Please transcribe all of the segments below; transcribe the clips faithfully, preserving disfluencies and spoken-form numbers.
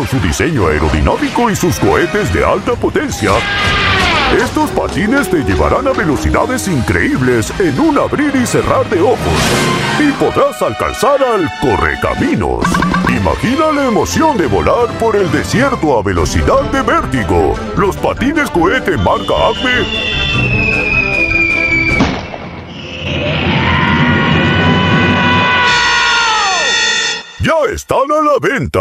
su diseño aerodinámico y sus cohetes de alta potencia, estos patines te llevarán a velocidades increíbles en un abrir y cerrar de ojos. Y podrás alcanzar al correcaminos. Imagina la emoción de volar por el desierto a velocidad de vértigo. Los patines cohete marca Acme ya están a la venta.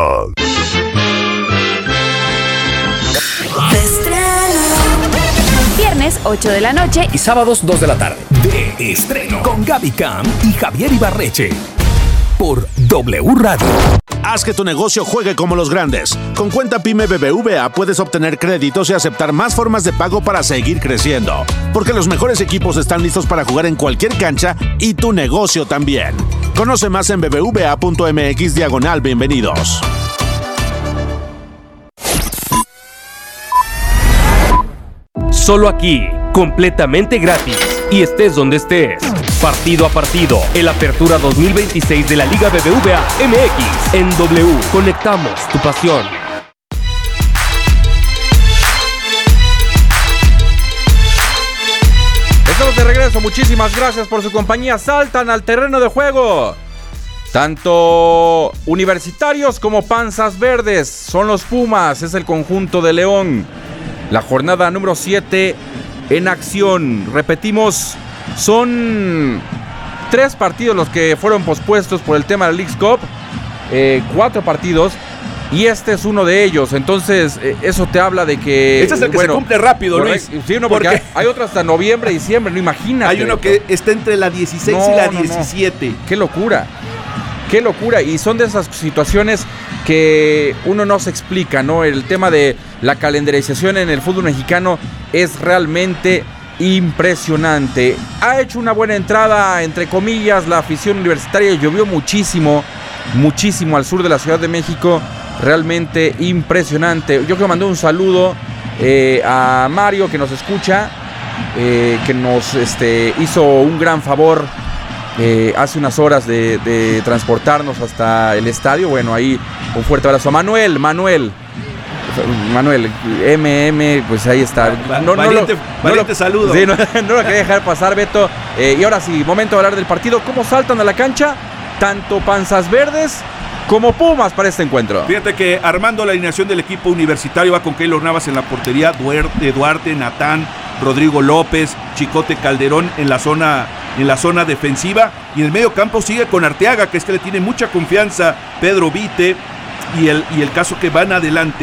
Viernes ocho de la noche y sábados dos de la tarde. De estreno con Gaby Cam y Javier Ibarreche por W Radio. Haz que tu negocio juegue como los grandes. Con cuenta PYME B B V A puedes obtener créditos y aceptar más formas de pago para seguir creciendo. Porque los mejores equipos están listos para jugar en cualquier cancha y tu negocio también. Conoce más en bbva.mx diagonal bienvenidos. Solo aquí, completamente gratis, y estés donde estés. Partido a partido, el Apertura dos mil veintiséis de la Liga B B V A M X en W. Conectamos tu pasión. Estamos de regreso, muchísimas gracias por su compañía. Saltan al terreno de juego tanto universitarios como panzas verdes. Son los Pumas, es el conjunto de León. La jornada número siete en acción. Repetimos, son tres partidos los que fueron pospuestos por el tema de la Leagues Cup. Eh, cuatro partidos. Y este es uno de ellos. Entonces, eh, eso te habla de que... Este es el que bueno, se cumple rápido, Luis. Sí, no, porque, porque hay, hay otro hasta noviembre, diciembre, no imagínate. Hay uno que está entre la dieciséis no, y la diecisiete. No, no. Qué locura. Qué locura. Y son de esas situaciones que uno no se explica, ¿no? El tema de la calendarización en el fútbol mexicano es realmente impresionante. Ha hecho una buena entrada, entre comillas, la afición universitaria. Llovió muchísimo, muchísimo al sur de la Ciudad de México. Realmente impresionante. Yo quiero mandar un saludo eh, a Mario, que nos escucha, eh, que nos este, hizo un gran favor eh, hace unas horas de, de transportarnos hasta el estadio. Bueno, ahí un fuerte abrazo a Manuel, Manuel. Manuel, M M, pues ahí está. No, valiente no lo, valiente no saludo. Sí, no, no lo quería dejar pasar, Beto. Eh, y ahora sí, momento de hablar del partido. ¿Cómo saltan a la cancha? Tanto panzas verdes como Pumas para este encuentro. Fíjate que armando la alineación del equipo universitario va con Keylor Navas en la portería, Duarte, Duarte, Natán, Rodrigo López, Chicote Calderón en la zona en la zona defensiva, y en el medio campo sigue con Arteaga, que es que le tiene mucha confianza, Pedro Vite, y el, y el caso que van adelante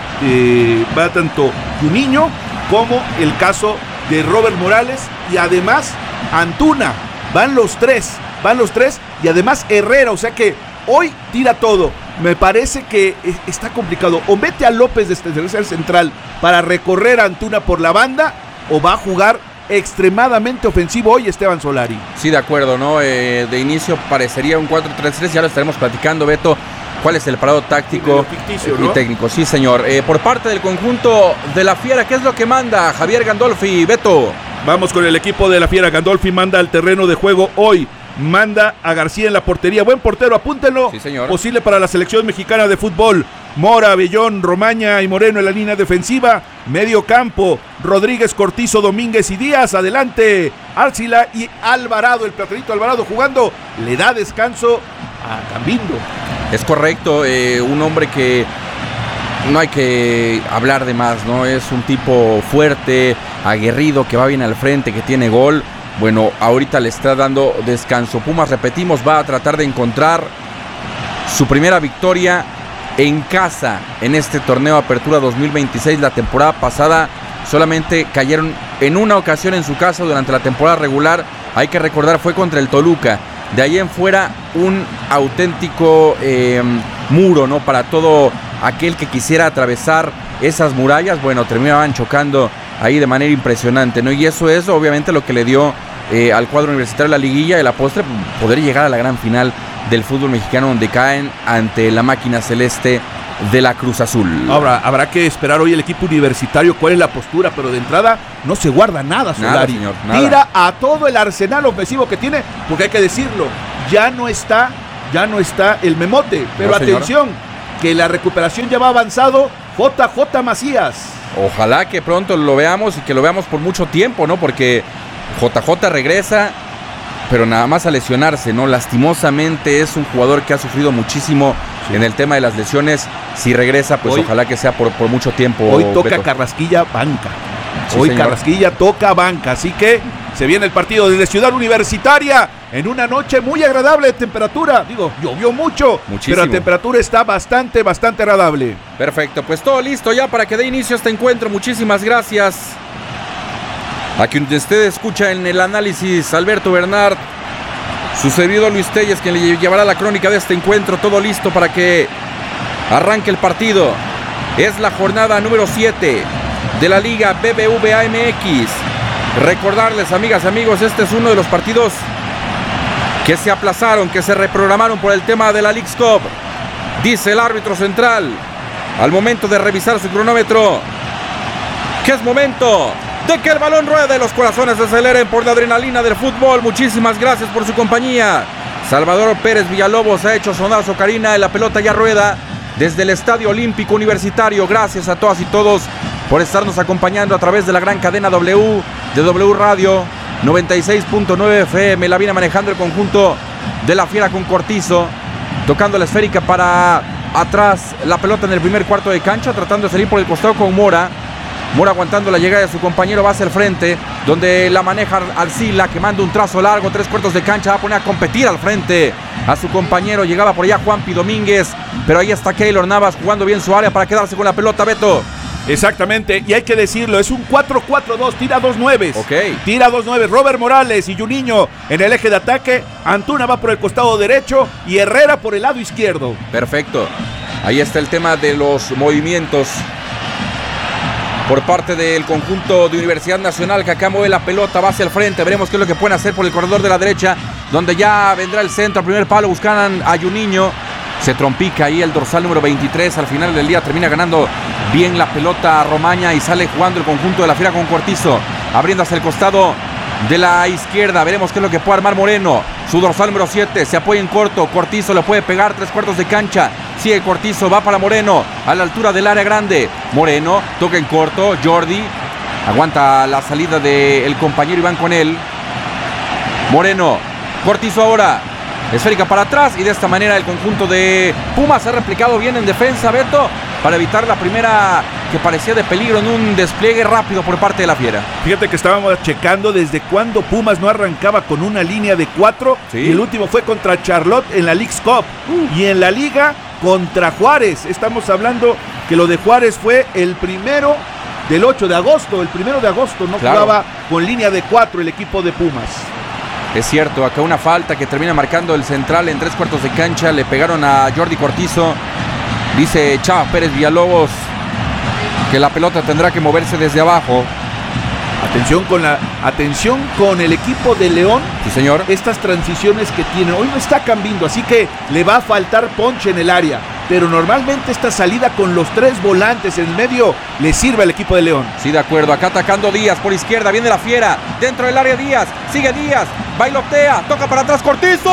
eh, va tanto Juninho como el caso de Robert Morales, y además Antuna, van los tres, van los tres, y además Herrera, o sea que hoy tira todo. Me parece que está complicado. O mete a López desde el central para recorrer a Antuna por la banda, o va a jugar extremadamente ofensivo hoy Esteban Solari. Sí, de acuerdo, ¿no? Eh, de inicio parecería un cuatro tres tres, ya lo estaremos platicando, Beto. ¿Cuál es el parado táctico ficticio, y ¿no? técnico? Sí, señor. Eh, por parte del conjunto de la Fiera, ¿qué es lo que manda Javier Gandolfi, Beto? Vamos con el equipo de la Fiera. Gandolfi manda al terreno de juego hoy. Manda a García en la portería. Buen portero, apúntenlo. Sí, señor. Posible para la selección mexicana de fútbol. Mora, Bellón, Romaña y Moreno en la línea defensiva. Medio campo, Rodríguez, Cortizo, Domínguez y Díaz. Adelante, Arcila y Alvarado. El platerito Alvarado jugando. Le da descanso a Cambindo. Es correcto. Eh, un hombre que no hay que hablar de más, ¿no? Es un tipo fuerte, aguerrido, que va bien al frente, que tiene gol. Bueno, ahorita le está dando descanso. Pumas, repetimos, va a tratar de encontrar su primera victoria en casa en este torneo Apertura dos mil veintiséis. La temporada pasada solamente cayeron en una ocasión en su casa durante la temporada regular. Hay que recordar, fue contra el Toluca. De ahí en fuera, un auténtico eh, muro, ¿no? Para todo aquel que quisiera atravesar esas murallas. Bueno, terminaban chocando ahí de manera impresionante, ¿no? Y eso es obviamente lo que le dio eh, al cuadro universitario la liguilla y la postre, poder llegar a la gran final del fútbol mexicano, donde caen ante la máquina celeste de la Cruz Azul. Ahora, habrá que esperar hoy el equipo universitario cuál es la postura, pero de entrada no se guarda nada, Solari. Nada, señor, nada. Tira a todo el arsenal ofensivo que tiene, porque hay que decirlo, ya no está, ya no está el Memote, pero no, atención, que la recuperación ya va avanzado, J J Macías. Ojalá que pronto lo veamos y que lo veamos por mucho tiempo, ¿no? Porque J J regresa, pero nada más a lesionarse, ¿no? Lastimosamente es un jugador que ha sufrido muchísimo sí. en el tema de las lesiones. Si regresa, pues hoy, ojalá que sea por, por mucho tiempo. Hoy toca Beto. Carrasquilla banca. Sí, hoy señor. Carrasquilla toca banca, así que se viene el partido desde Ciudad Universitaria en una noche muy agradable de temperatura. Digo, llovió mucho, Muchísimo. pero la temperatura está bastante, bastante agradable. Perfecto, pues todo listo ya para que dé inicio a este encuentro. Muchísimas gracias a quien usted escucha en el análisis, Alberto Bernard, su servidor Luis Telles, quien le llevará la crónica de este encuentro. Todo listo para que arranque el partido. Es la jornada número siete de la Liga B B V A M X. Recordarles, amigas y amigos, este es uno de los partidos que se aplazaron, que se reprogramaron por el tema de la Leagues Cup. Dice el árbitro central, al momento de revisar su cronómetro, que es momento de que el balón ruede, los corazones se aceleren por la adrenalina del fútbol. Muchísimas gracias por su compañía. Salvador Pérez Villalobos ha hecho sonar su ocarina y la pelota ya rueda desde el Estadio Olímpico Universitario. Gracias a todas y todos por estarnos acompañando a través de la gran cadena W de W Radio noventa y seis punto nueve F M. La viene manejando el conjunto de la Fiera con Cortizo, tocando la esférica para atrás, la pelota en el primer cuarto de cancha, tratando de salir por el costado con Mora. Mora aguantando la llegada de su compañero, va hacia el frente, donde la maneja Arcila, que manda un trazo largo, tres cuartos de cancha, va a poner a competir al frente a su compañero. Llegaba por allá Juanpi Domínguez, pero ahí está Keylor Navas jugando bien su área para quedarse con la pelota, Beto. Exactamente, y hay que decirlo, es un cuatro cuatro dos, tira dos nueves. Ok. Tira dos nueves, Robert Morales y Juninho en el eje de ataque, Antuna va por el costado derecho y Herrera por el lado izquierdo. Perfecto, ahí está el tema de los movimientos por parte del conjunto de Universidad Nacional, que acá mueve la pelota, va hacia el frente. Veremos qué es lo que pueden hacer por el corredor de la derecha, donde ya vendrá el centro, al primer palo, buscan a Juninho. Se trompica ahí el dorsal número veintitrés. Al final del día termina ganando bien la pelota Romaña y sale jugando el conjunto de la Fiera con Cortizo, abriendo hacia el costado de la izquierda. Veremos qué es lo que puede armar Moreno. Su dorsal número siete se apoya en corto. Cortizo le puede pegar tres cuartos de cancha. Sigue Cortizo, va para Moreno a la altura del área grande. Moreno toca en corto. Jordi aguanta la salida del compañero Iván con él. Moreno, Cortizo ahora. Esférica para atrás y de esta manera el conjunto de Pumas ha replicado bien en defensa, Beto, para evitar la primera que parecía de peligro en un despliegue rápido por parte de la Fiera. Fíjate que estábamos checando desde cuándo Pumas no arrancaba con una línea de cuatro, ¿sí? Y el último fue contra Charlotte en la Leagues Cup uh. y en la Liga contra Juárez. Estamos hablando que lo de Juárez fue el primero del ocho de agosto, el primero de agosto no claro. jugaba con línea de cuatro el equipo de Pumas. Es cierto, acá una falta que termina marcando el central en tres cuartos de cancha. Le pegaron a Jordi Cortizo. Dice Chava Pérez Villalobos que la pelota tendrá que moverse desde abajo. Atención con la atención con el equipo de León. Sí, señor. Estas transiciones que tiene. Hoy no está cambiando, así que le va a faltar ponche en el área. Pero normalmente esta salida con los tres volantes en el medio le sirve al equipo de León. Sí, de acuerdo. Acá atacando Díaz por izquierda. Viene la Fiera. Dentro del área Díaz. Sigue Díaz. Bailotea. Toca para atrás Cortizo.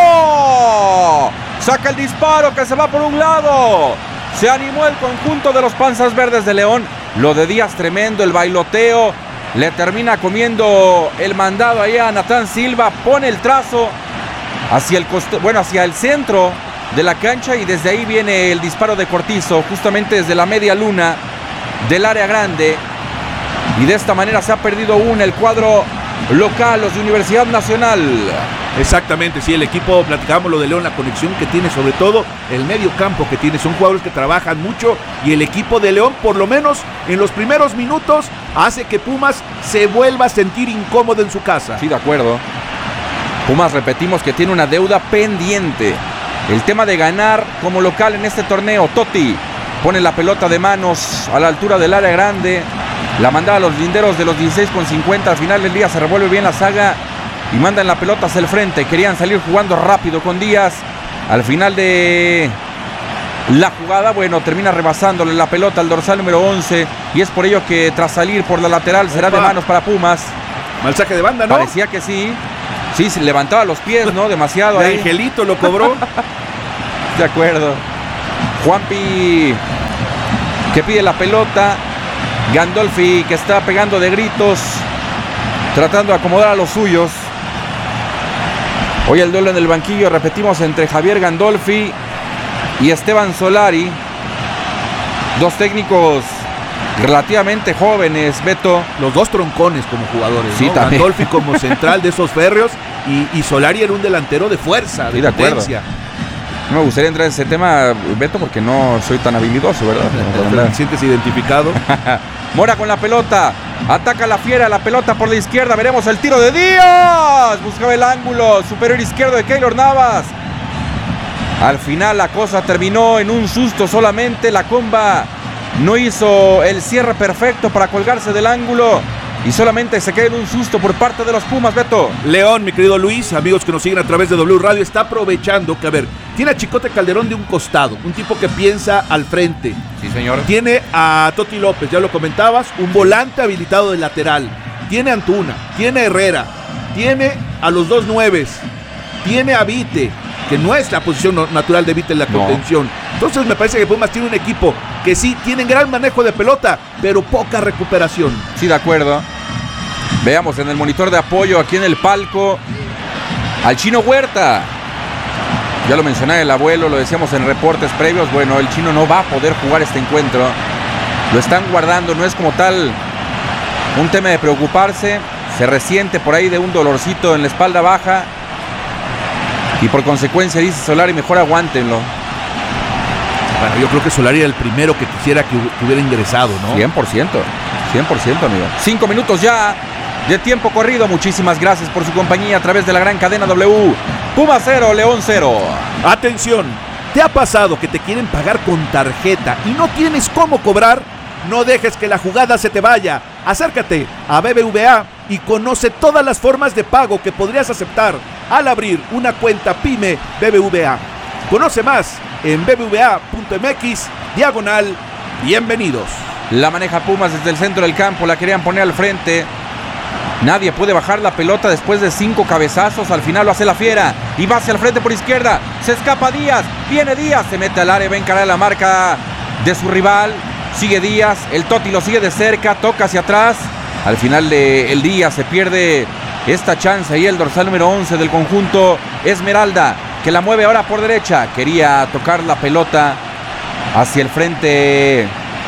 Saca el disparo que se va por un lado. Se animó el conjunto de los Panzas Verdes de León. Lo de Díaz tremendo. El bailoteo. Le termina comiendo el mandado ahí a Natán Silva. Pone el trazo hacia el costo, bueno, hacia el centro de la cancha y desde ahí viene el disparo de Cortizo, justamente desde la media luna del área grande. Y de esta manera se ha perdido una el cuadro local, los de Universidad Nacional. Exactamente, sí, el equipo, platicábamos lo de León, la conexión que tiene, sobre todo el medio campo que tiene, son jugadores que trabajan mucho y el equipo de León, por lo menos en los primeros minutos, hace que Pumas se vuelva a sentir incómodo en su casa. Sí, de acuerdo. Pumas, repetimos que tiene una deuda pendiente. El tema de ganar como local en este torneo. Totti pone la pelota de manos a la altura del área grande. La manda a los linderos de los dieciséis con cincuenta. Al final del día se revuelve bien la saga y mandan la pelota hacia el frente. Querían salir jugando rápido con Díaz. Al final de la jugada, bueno, termina rebasándole la pelota al dorsal número once. Y es por ello que tras salir por la lateral será de manos para Pumas. Mal saque de banda, ¿no? Parecía que sí. Sí, se levantaba los pies, ¿no? Demasiado de ahí. Angelito lo cobró. De acuerdo. Juanpi que pide la pelota. Gandolfi que está pegando de gritos, tratando de acomodar a los suyos. Hoy el duelo en el banquillo, repetimos, entre Javier Gandolfi y Esteban Solari. Dos técnicos relativamente jóvenes, Beto. Los dos troncones como jugadores, sí, ¿no? Gandolfi como central de esos férreos y, y Solari era un delantero de fuerza, de, sí, de potencia. No me gustaría entrar en ese tema, Beto, porque no soy tan habilidoso, ¿verdad? No, ¿te sientes identificado? Mora con la pelota, ataca la fiera, la pelota por la izquierda, veremos el tiro de Díaz, buscaba el ángulo superior izquierdo de Keylor Navas. Al final la cosa terminó en un susto solamente, la comba no hizo el cierre perfecto para colgarse del ángulo y solamente se queda en un susto por parte de los Pumas, Beto. León, mi querido Luis, amigos que nos siguen a través de W Radio, está aprovechando que, a ver, tiene a Chicote Calderón de un costado, un tipo que piensa al frente. Sí, señor. Tiene a Toti López, ya lo comentabas, un volante habilitado de lateral. Tiene a Antuna, tiene a Herrera, tiene a los dos nueves, tiene a Vite, que no es la posición natural de Vite en la contención. No. Entonces me parece que Pumas tiene un equipo que sí tiene gran manejo de pelota, pero poca recuperación. Sí, de acuerdo. Veamos en el monitor de apoyo aquí en el palco al Chino Huerta. Ya lo mencionaba el abuelo, lo decíamos en reportes previos. Bueno, el Chino no va a poder jugar este encuentro. Lo están guardando, no es como tal un tema de preocuparse. Se resiente por ahí de un dolorcito en la espalda baja. Y por consecuencia dice Solari, mejor aguántenlo. Bueno, yo creo que Solari era el primero que quisiera que hubiera ingresado, ¿no? cien por ciento, cien por ciento, amigo. Cinco minutos ya de tiempo corrido. Muchísimas gracias por su compañía a través de la gran cadena W. Puma cero, León cero. Atención, ¿te ha pasado que te quieren pagar con tarjeta y no tienes cómo cobrar? No dejes que la jugada se te vaya. Acércate a B B V A y conoce todas las formas de pago que podrías aceptar al abrir una cuenta PYME B B V A. Conoce más en b b v a punto m x diagonal bienvenidos. La maneja Pumas desde el centro del campo, la querían poner al frente. Nadie puede bajar la pelota después de cinco cabezazos. Al final lo hace la fiera y va hacia el frente por izquierda. Se escapa Díaz, viene Díaz, se mete al área, va a encarar la marca de su rival. Sigue Díaz, el Toti lo sigue de cerca, toca hacia atrás. Al final del día se pierde esta chance ahí el dorsal número once del conjunto Esmeralda, que la mueve ahora por derecha. Quería tocar la pelota hacia el frente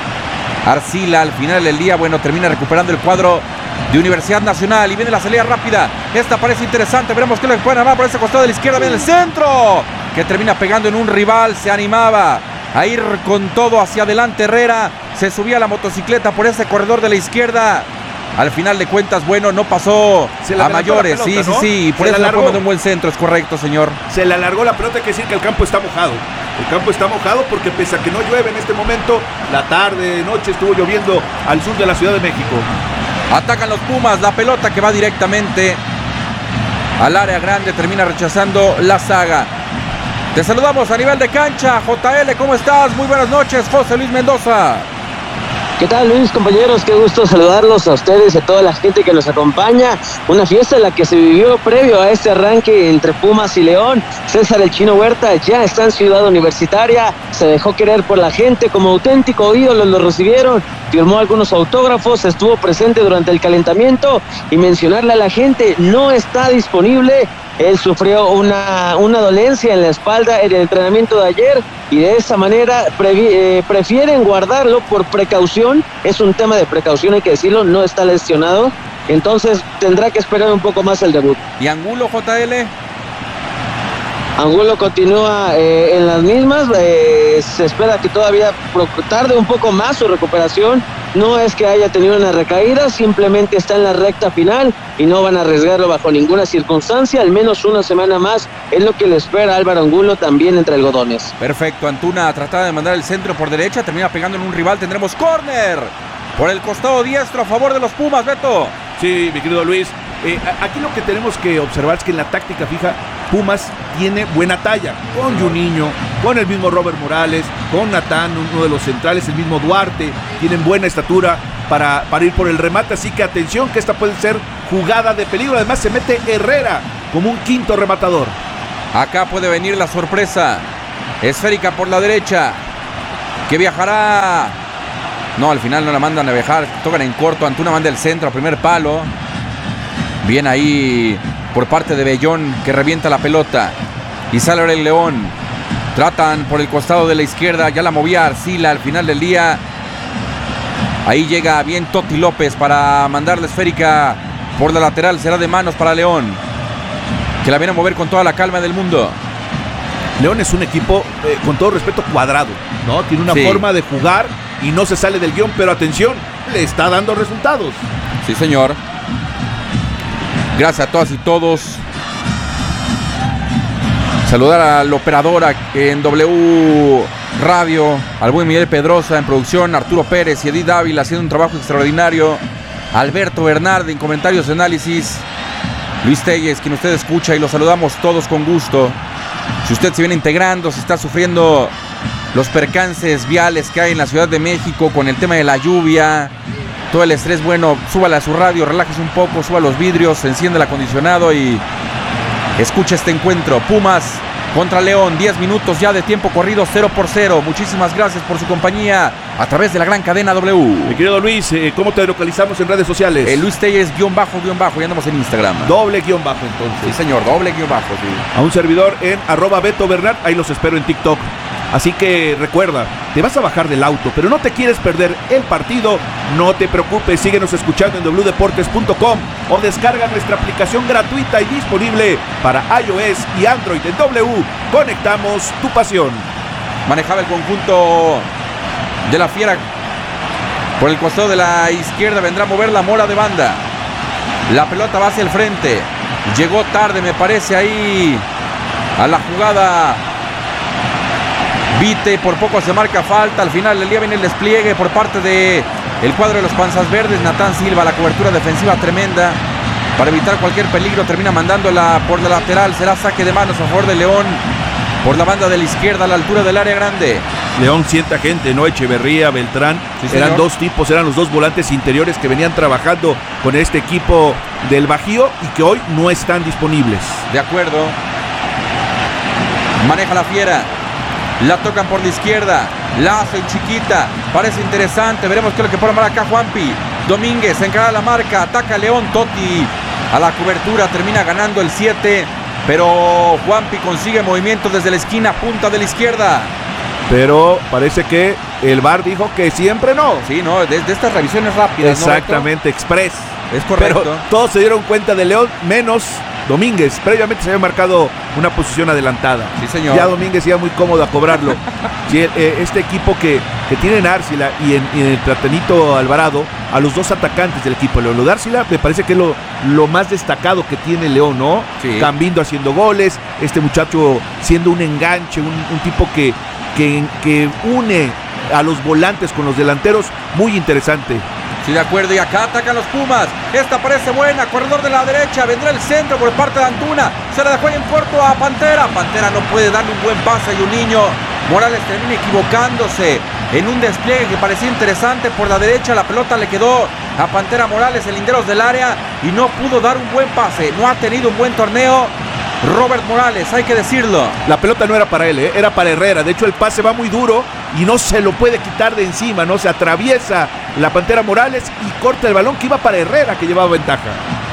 Arcila. Al final del día, bueno, termina recuperando el cuadro de Universidad Nacional y viene la salida rápida. Esta parece interesante, veremos qué le pueden armar por ese costado de la izquierda. Viene el centro, que termina pegando en un rival. Se animaba a ir con todo hacia adelante Herrera, se subía a la motocicleta por ese corredor de la izquierda. Al final de cuentas, bueno, no pasó a mayores. Pelota, sí, ¿no? sí, sí, por se eso no de un buen centro, es correcto, señor. Se le alargó la pelota, hay que decir que el campo está mojado. El campo está mojado porque pese a que no llueve en este momento, la tarde, noche estuvo lloviendo al sur de la Ciudad de México. Atacan los Pumas, la pelota que va directamente al área grande, termina rechazando la saga. Te saludamos a nivel de cancha, J L, ¿cómo estás? Muy buenas noches, José Luis Mendoza. ¿Qué tal, Luis, compañeros? Qué gusto saludarlos a ustedes y a toda la gente que nos acompaña. Una fiesta en la que se vivió previo a este arranque entre Pumas y León. César el Chino Huerta ya está en Ciudad Universitaria. Se dejó querer por la gente como auténtico ídolo, lo recibieron. Firmó algunos autógrafos, estuvo presente durante el calentamiento y mencionarle a la gente, no está disponible. Él sufrió una, una dolencia en la espalda en el entrenamiento de ayer y de esa manera previ, eh, prefieren guardarlo por precaución. Es un tema de precaución, hay que decirlo, no está lesionado. Entonces tendrá que esperar un poco más el debut. ¿Y Angulo, J L? Angulo continúa eh, en las mismas, eh, se espera que todavía tarde un poco más su recuperación. No es que haya tenido una recaída, simplemente está en la recta final y no van a arriesgarlo bajo ninguna circunstancia. Al menos una semana más es lo que le espera a Álvaro Angulo también entre algodones. Perfecto, Antuna trataba de mandar el centro por derecha, termina pegando en un rival. Tendremos córner por el costado diestro a favor de los Pumas, Beto. Sí, mi querido Luis. Eh, aquí lo que tenemos que observar es que en la táctica fija Pumas tiene buena talla, con Juninho, con el mismo Robert Morales, con Natán, uno de los centrales, el mismo Duarte, tienen buena estatura para, para ir por el remate, así que atención que esta puede ser jugada de peligro. Además se mete Herrera como un quinto rematador. Acá puede venir la sorpresa, esférica por la derecha, que viajará. No, al final no la mandan a viajar. Tocan en corto. Antuna manda el centro a primer palo. Bien ahí por parte de Bellón, que revienta la pelota. Y sale ahora el León. Tratan por el costado de la izquierda. Ya la movía Arcila al final del día. Ahí llega bien Toti López para mandar la esférica por la lateral. Será de manos para León, que la viene a mover con toda la calma del mundo. León es un equipo, eh, con todo respeto, cuadrado, ¿no? Tiene una sí. forma de jugar y no se sale del guión, pero atención, le está dando resultados. Sí, señor. Gracias a todas y todos. Saludar al operador en W Radio, al buen Miguel Pedrosa en producción, Arturo Pérez y Edith Dávila haciendo un trabajo extraordinario, Alberto Bernardi en comentarios y análisis, Luis Telles, quien usted escucha, y los saludamos todos con gusto. Si usted se viene integrando, si está sufriendo los percances viales que hay en la Ciudad de México con el tema de la lluvia, todo el estrés, bueno, súbala a su radio, relájese un poco, suba los vidrios, enciende el acondicionado y escucha este encuentro. Pumas contra León, diez minutos ya de tiempo corrido, cero por cero. Muchísimas gracias por su compañía a través de la gran cadena W. Mi querido Luis, eh, ¿cómo te localizamos en redes sociales? Eh, Luis Telles, guión bajo, guión bajo, y andamos en Instagram. Doble guión bajo, entonces. Sí, señor, doble guión bajo, sí. A un servidor en arroba Beto Bernard, ahí los espero en TikTok. Así que recuerda, te vas a bajar del auto, pero no te quieres perder el partido, no te preocupes, síguenos escuchando en doble u deportes punto com o descarga nuestra aplicación gratuita y disponible para iOS y Android en W. Conectamos tu pasión. Manejaba el conjunto de la Fiera. Por el costado de la izquierda vendrá a mover la Mora de banda. La pelota va hacia el frente. Llegó tarde, me parece, ahí a la jugada Vite, por poco se marca falta. Al final del día viene el despliegue por parte de el cuadro de los Panzas Verdes. Natán Silva, la cobertura defensiva tremenda para evitar cualquier peligro. Termina mandándola por la lateral. Será saque de manos a favor de León por la banda de la izquierda a la altura del área grande. León sienta gente, ¿no? Echeverría, Beltrán, sí, eran dos tipos, eran los dos volantes interiores que venían trabajando con este equipo del Bajío y que hoy no están disponibles. De acuerdo. Maneja la Fiera. La tocan por la izquierda. La hacen chiquita. Parece interesante. Veremos qué es lo que puede armar acá Juanpi. Domínguez encara la marca. Ataca León. Totti a la cobertura. Termina ganando el siete. Pero Juanpi consigue movimiento desde la esquina punta de la izquierda. Pero parece que el V A R dijo que siempre no. Sí, no, desde de estas revisiones rápidas. Exactamente, ¿no, express. Es correcto. Pero todos se dieron cuenta de León, menos Domínguez. Previamente se había marcado una posición adelantada. Sí, señor. Ya Domínguez iba muy cómodo a cobrarlo. Sí, eh, este equipo que, que tiene en Árcila y en, y en el Platanito Alvarado, a los dos atacantes del equipo. Lo de Árcila me parece que es lo, lo más destacado que tiene León, ¿no? Sí. Cambindo haciendo goles, este muchacho siendo un enganche, un, un tipo que, que, que une a los volantes con los delanteros, muy interesante. Sí, de acuerdo, y acá atacan los Pumas. Esta parece buena, corredor de la derecha, vendrá el centro por parte de Antuna. Se la dejó en corto a Pantera. Pantera no puede darle un buen pase y un niño. Morales termina equivocándose en un despliegue que parecía interesante por la derecha. La pelota le quedó a Pantera Morales en linderos del área y no pudo dar un buen pase. No ha tenido un buen torneo Robert Morales, hay que decirlo. La pelota no era para él, ¿eh? Era para Herrera. De hecho, el pase va muy duro y no se lo puede quitar de encima, ¿no? Se atraviesa la Pantera Morales y corta el balón que iba para Herrera, que llevaba ventaja.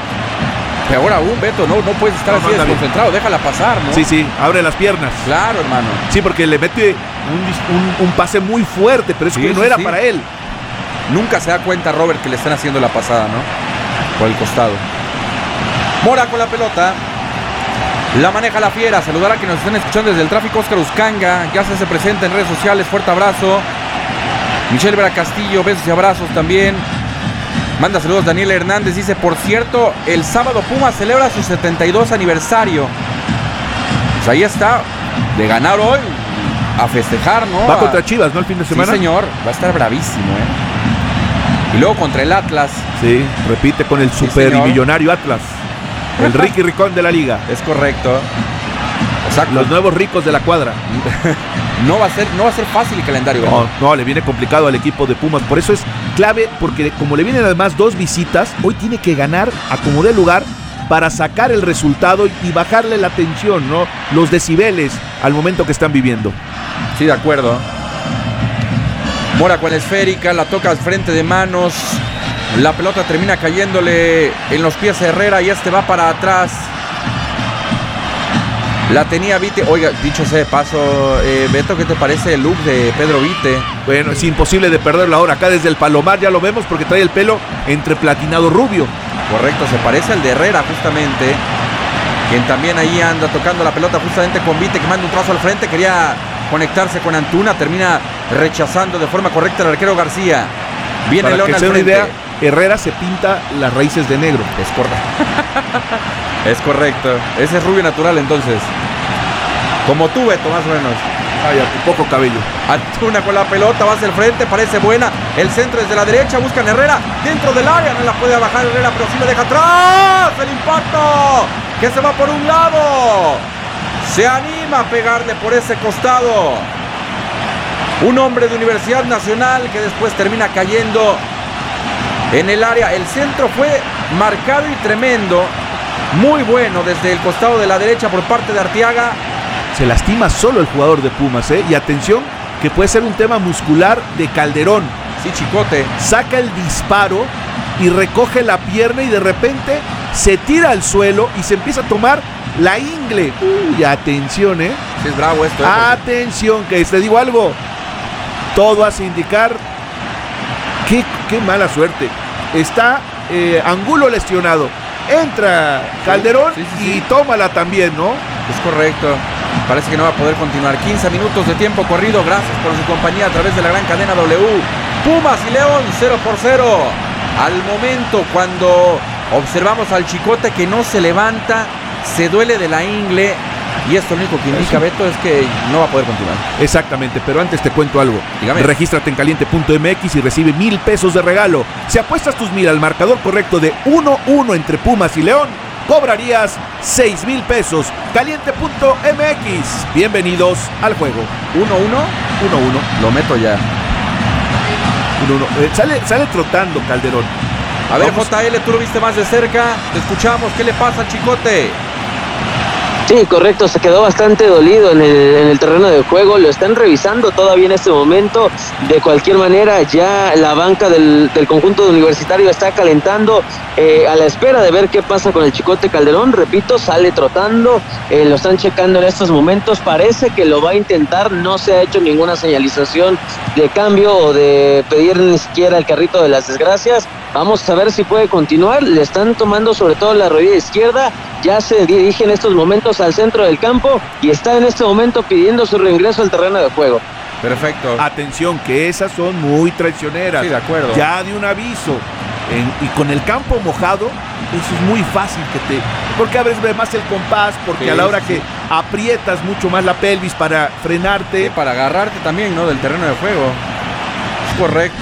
Pero ahora aún, Beto, no, no puedes estar no, así desconcentrado, déjala pasar, ¿no? Sí, sí, abre las piernas. Claro, hermano. Sí, porque le mete un, un, un pase muy fuerte, pero eso sí, que no sí, era sí. para él. Nunca se da cuenta Robert que le están haciendo la pasada, ¿no? Por el costado. Mora con la pelota. La maneja la Fiera. Saludar a quienes nos están escuchando desde el tráfico. Oscar Uscanga ya se hace presente en redes sociales. Fuerte abrazo. Michelle Vera Castillo, besos y abrazos también. Manda saludos Daniel Hernández. Dice, por cierto, el sábado Pumas celebra su setenta y dos aniversario. Pues ahí está. De ganar hoy, a festejar, ¿no? Va contra Chivas, ¿no? El fin de semana. Sí, señor. Va a estar bravísimo, ¿eh? Y luego contra el Atlas. Sí, repite con el super sí, y millonario Atlas. El Ricky Ricón de la liga. Es correcto. Exacto. Los nuevos ricos de la cuadra. No va a ser, no va a ser fácil el calendario. No, no, le viene complicado al equipo de Pumas. Por eso es clave, porque como le vienen además dos visitas, hoy tiene que ganar a como dé lugar para sacar el resultado y bajarle la tensión, ¿no? Los decibeles al momento que están viviendo. Sí, de acuerdo. Mora con la esférica, la toca al frente de manos. La pelota termina cayéndole en los pies a Herrera y este va para atrás. La tenía Vite. Oiga, dicho sea de paso, eh, Beto, ¿qué te parece el look de Pedro Vite? Bueno, es imposible de perderlo ahora. Acá desde el Palomar ya lo vemos porque trae el pelo entre platinado rubio. Correcto, se parece al de Herrera justamente, quien también ahí anda tocando la pelota justamente con Vite, que manda un trazo al frente, quería conectarse con Antuna, termina rechazando de forma correcta el arquero García. Viene León al frente. Idea, Herrera se pinta las raíces de negro. Es correcto. Es correcto. Ese es rubio natural entonces. Como tú, Beto, más o menos. Ay, a tu poco cabello. Antuna con la pelota, va hacia el frente, parece buena. El centro desde la derecha, buscan Herrera dentro del área. No la puede bajar Herrera, pero sí la deja atrás. El impacto que se va por un lado. Se anima a pegarle por ese costado. Un hombre de Universidad Nacional que después termina cayendo en el área. El centro fue marcado y tremendo. Muy bueno desde el costado de la derecha por parte de Arteaga. Se lastima solo el jugador de Pumas, ¿eh? Y atención, que puede ser un tema muscular de Calderón. Sí, Chicote. Saca el disparo y recoge la pierna y de repente se tira al suelo y se empieza a tomar la ingle. Uy, atención, ¿eh? Sí, es bravo esto. ¿eh? Atención, que te digo algo. Todo hace indicar qué, qué mala suerte. Está eh, Angulo lesionado. Entra Calderón sí, sí, sí, sí. y tómala también, ¿no? Es correcto. Parece que no va a poder continuar. quince minutos de tiempo corrido. Gracias por su compañía a través de la gran cadena W. Pumas y León cero por cero. Al momento cuando observamos al Chicote que no se levanta, se duele de la ingle. Y esto lo único que indica, Eso. Beto, es que no va a poder continuar. Exactamente, pero antes te cuento algo. Dígame. Regístrate en caliente punto m x y recibe mil pesos de regalo. Si apuestas tus mil al marcador correcto de uno uno entre Pumas y León, cobrarías seis mil pesos. caliente punto m x. Bienvenidos al juego. uno uno. uno uno. Lo meto ya. uno uno. Eh, sale, sale trotando Calderón. A ver, Vamos. J L, tú lo viste más de cerca. Te escuchamos. ¿Qué le pasa al Chicote? Sí, correcto, se quedó bastante dolido en el, en el terreno de juego, lo están revisando todavía en este momento. De cualquier manera, ya la banca del, del conjunto de Universitario está calentando eh, a la espera de ver qué pasa con el Chicote Calderón. Repito, sale trotando, eh, lo están checando en estos momentos, parece que lo va a intentar, no se ha hecho ninguna señalización de cambio o de pedir ni siquiera el carrito de las desgracias. Vamos a ver si puede continuar. Le están tomando sobre todo la rodilla izquierda. Ya se dirige en estos momentos al centro del campo y está en este momento pidiendo su reingreso al terreno de juego. Perfecto. Atención, que esas son muy traicioneras. Sí, de acuerdo. Ya de un aviso. En, y con el campo mojado, eso es muy fácil que te... Porque abres más el compás, porque sí, a la hora sí. que aprietas mucho más la pelvis para frenarte. Sí, para agarrarte también, ¿no? Del terreno de juego. Es correcto.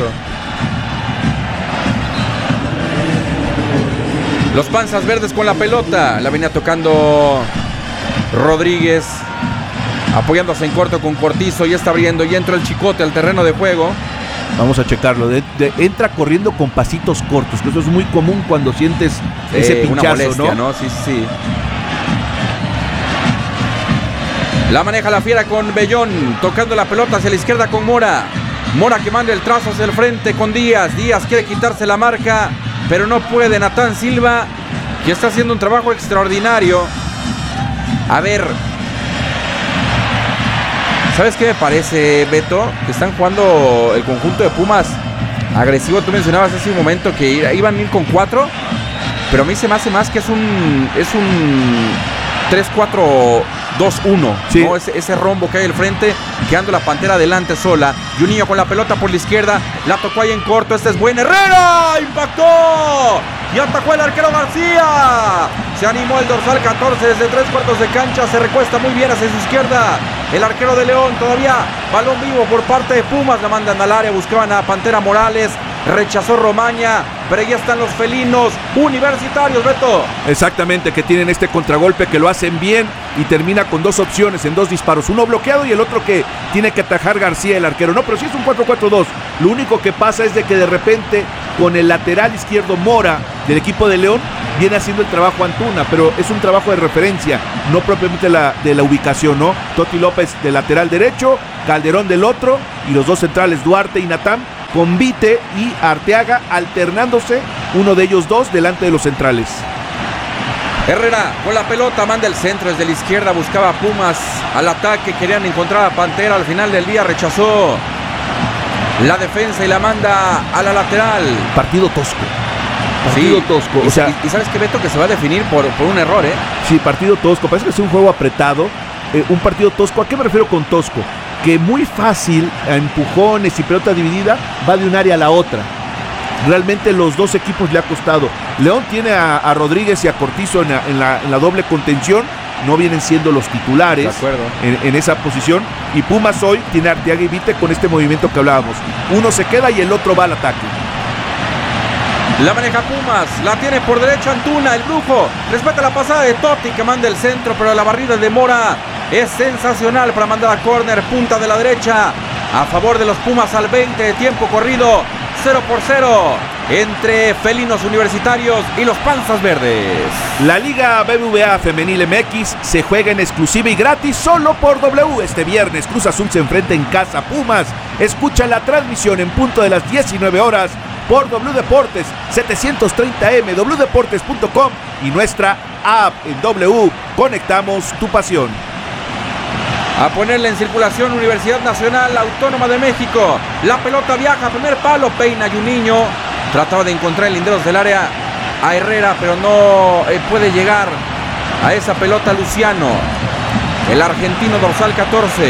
Los panzas verdes con la pelota. La venía tocando Rodríguez. Apoyándose en corto con Cortizo. Y está abriendo y entra el Chicote al terreno de juego. Vamos a checarlo. De, de, entra corriendo con pasitos cortos. Que eso es muy común cuando sientes sí, ese pinchazo, una molestia, ¿no? ¿no? Sí, sí. La maneja la Fiera con Bellón. Tocando la pelota hacia la izquierda con Mora. Mora que manda el trazo hacia el frente con Díaz. Díaz quiere quitarse la marca, pero no puede. Natán Silva, que está haciendo un trabajo extraordinario. A ver, ¿sabes qué me parece, Beto? Que están jugando el conjunto de Pumas agresivo. Tú mencionabas hace un momento que iban a ir con cuatro, pero a mí se me hace más que es un es un tres cuatro dos uno, sí. ¿no? Ese, ese rombo que hay al frente, quedando la Pantera adelante sola. Y un niño con la pelota por la izquierda, la tocó ahí en corto. Este es buen Herrera, impactó y atacó el arquero García. Se animó el dorsal catorce desde tres cuartos de cancha, se recuesta muy bien hacia su izquierda. El arquero de León, todavía balón vivo por parte de Pumas, la mandan al área, buscaban a Pantera Morales, rechazó Romaña, pero ya están los felinos universitarios, Beto. Exactamente, que tienen este contragolpe, que lo hacen bien y termina con dos opciones en dos disparos, uno bloqueado y el otro que tiene que atajar García, el arquero. No, pero sí es un cuatro cuatro dos, Lo único que pasa es de que de repente con el lateral izquierdo Mora del equipo de León viene haciendo el trabajo Antuna, pero es un trabajo de referencia, no propiamente la, de la ubicación, ¿no? Toti López del lateral derecho, Calderón del otro, y los dos centrales Duarte y Natán, con Vite y Arteaga alternándose, uno de ellos dos delante de los centrales. Herrera con la pelota, manda el centro desde la izquierda, buscaba a Pumas al ataque, querían encontrar a Pantera, al final del día rechazó la defensa y la manda a la lateral. Partido tosco. Partido sí, tosco. Y, o sea, y, y sabes que Beto, que se va a definir por, por un error, ¿eh? Sí, partido tosco. Parece que es un juego apretado. Eh, un partido tosco. ¿A qué me refiero con tosco? Que muy fácil, a empujones y pelota dividida, va de un área a la otra. Realmente los dos equipos le ha costado. León tiene a, a Rodríguez y a Cortizo en la, en, la, en la doble contención. No vienen siendo los titulares de acuerdo. En, en esa posición. Y Pumas hoy tiene a Arteaga y Vite con este movimiento que hablábamos. Uno se queda y el otro va al ataque. La maneja Pumas, la tiene por derecha Antuna, el brujo. Respeta la pasada de Totti que manda el centro, pero la barrida de Mora es sensacional para mandar a córner, punta de la derecha. A favor de los Pumas al veinte de tiempo corrido. cero por cero entre felinos universitarios y los panzas verdes. La Liga B B V A Femenil M X se juega en exclusiva y gratis solo por W. Este viernes Cruz Azul se enfrenta en casa a Pumas. Escucha la transmisión en punto de las diecinueve horas por W Deportes setecientos treinta M, w deportes punto com y nuestra app en W. Conectamos tu pasión. A ponerle en circulación Universidad Nacional Autónoma de México. La pelota viaja a primer palo, peina Juninho. Trataba de encontrar el linderos del área a Herrera, pero no eh, puede llegar a esa pelota Luciano. El argentino dorsal catorce.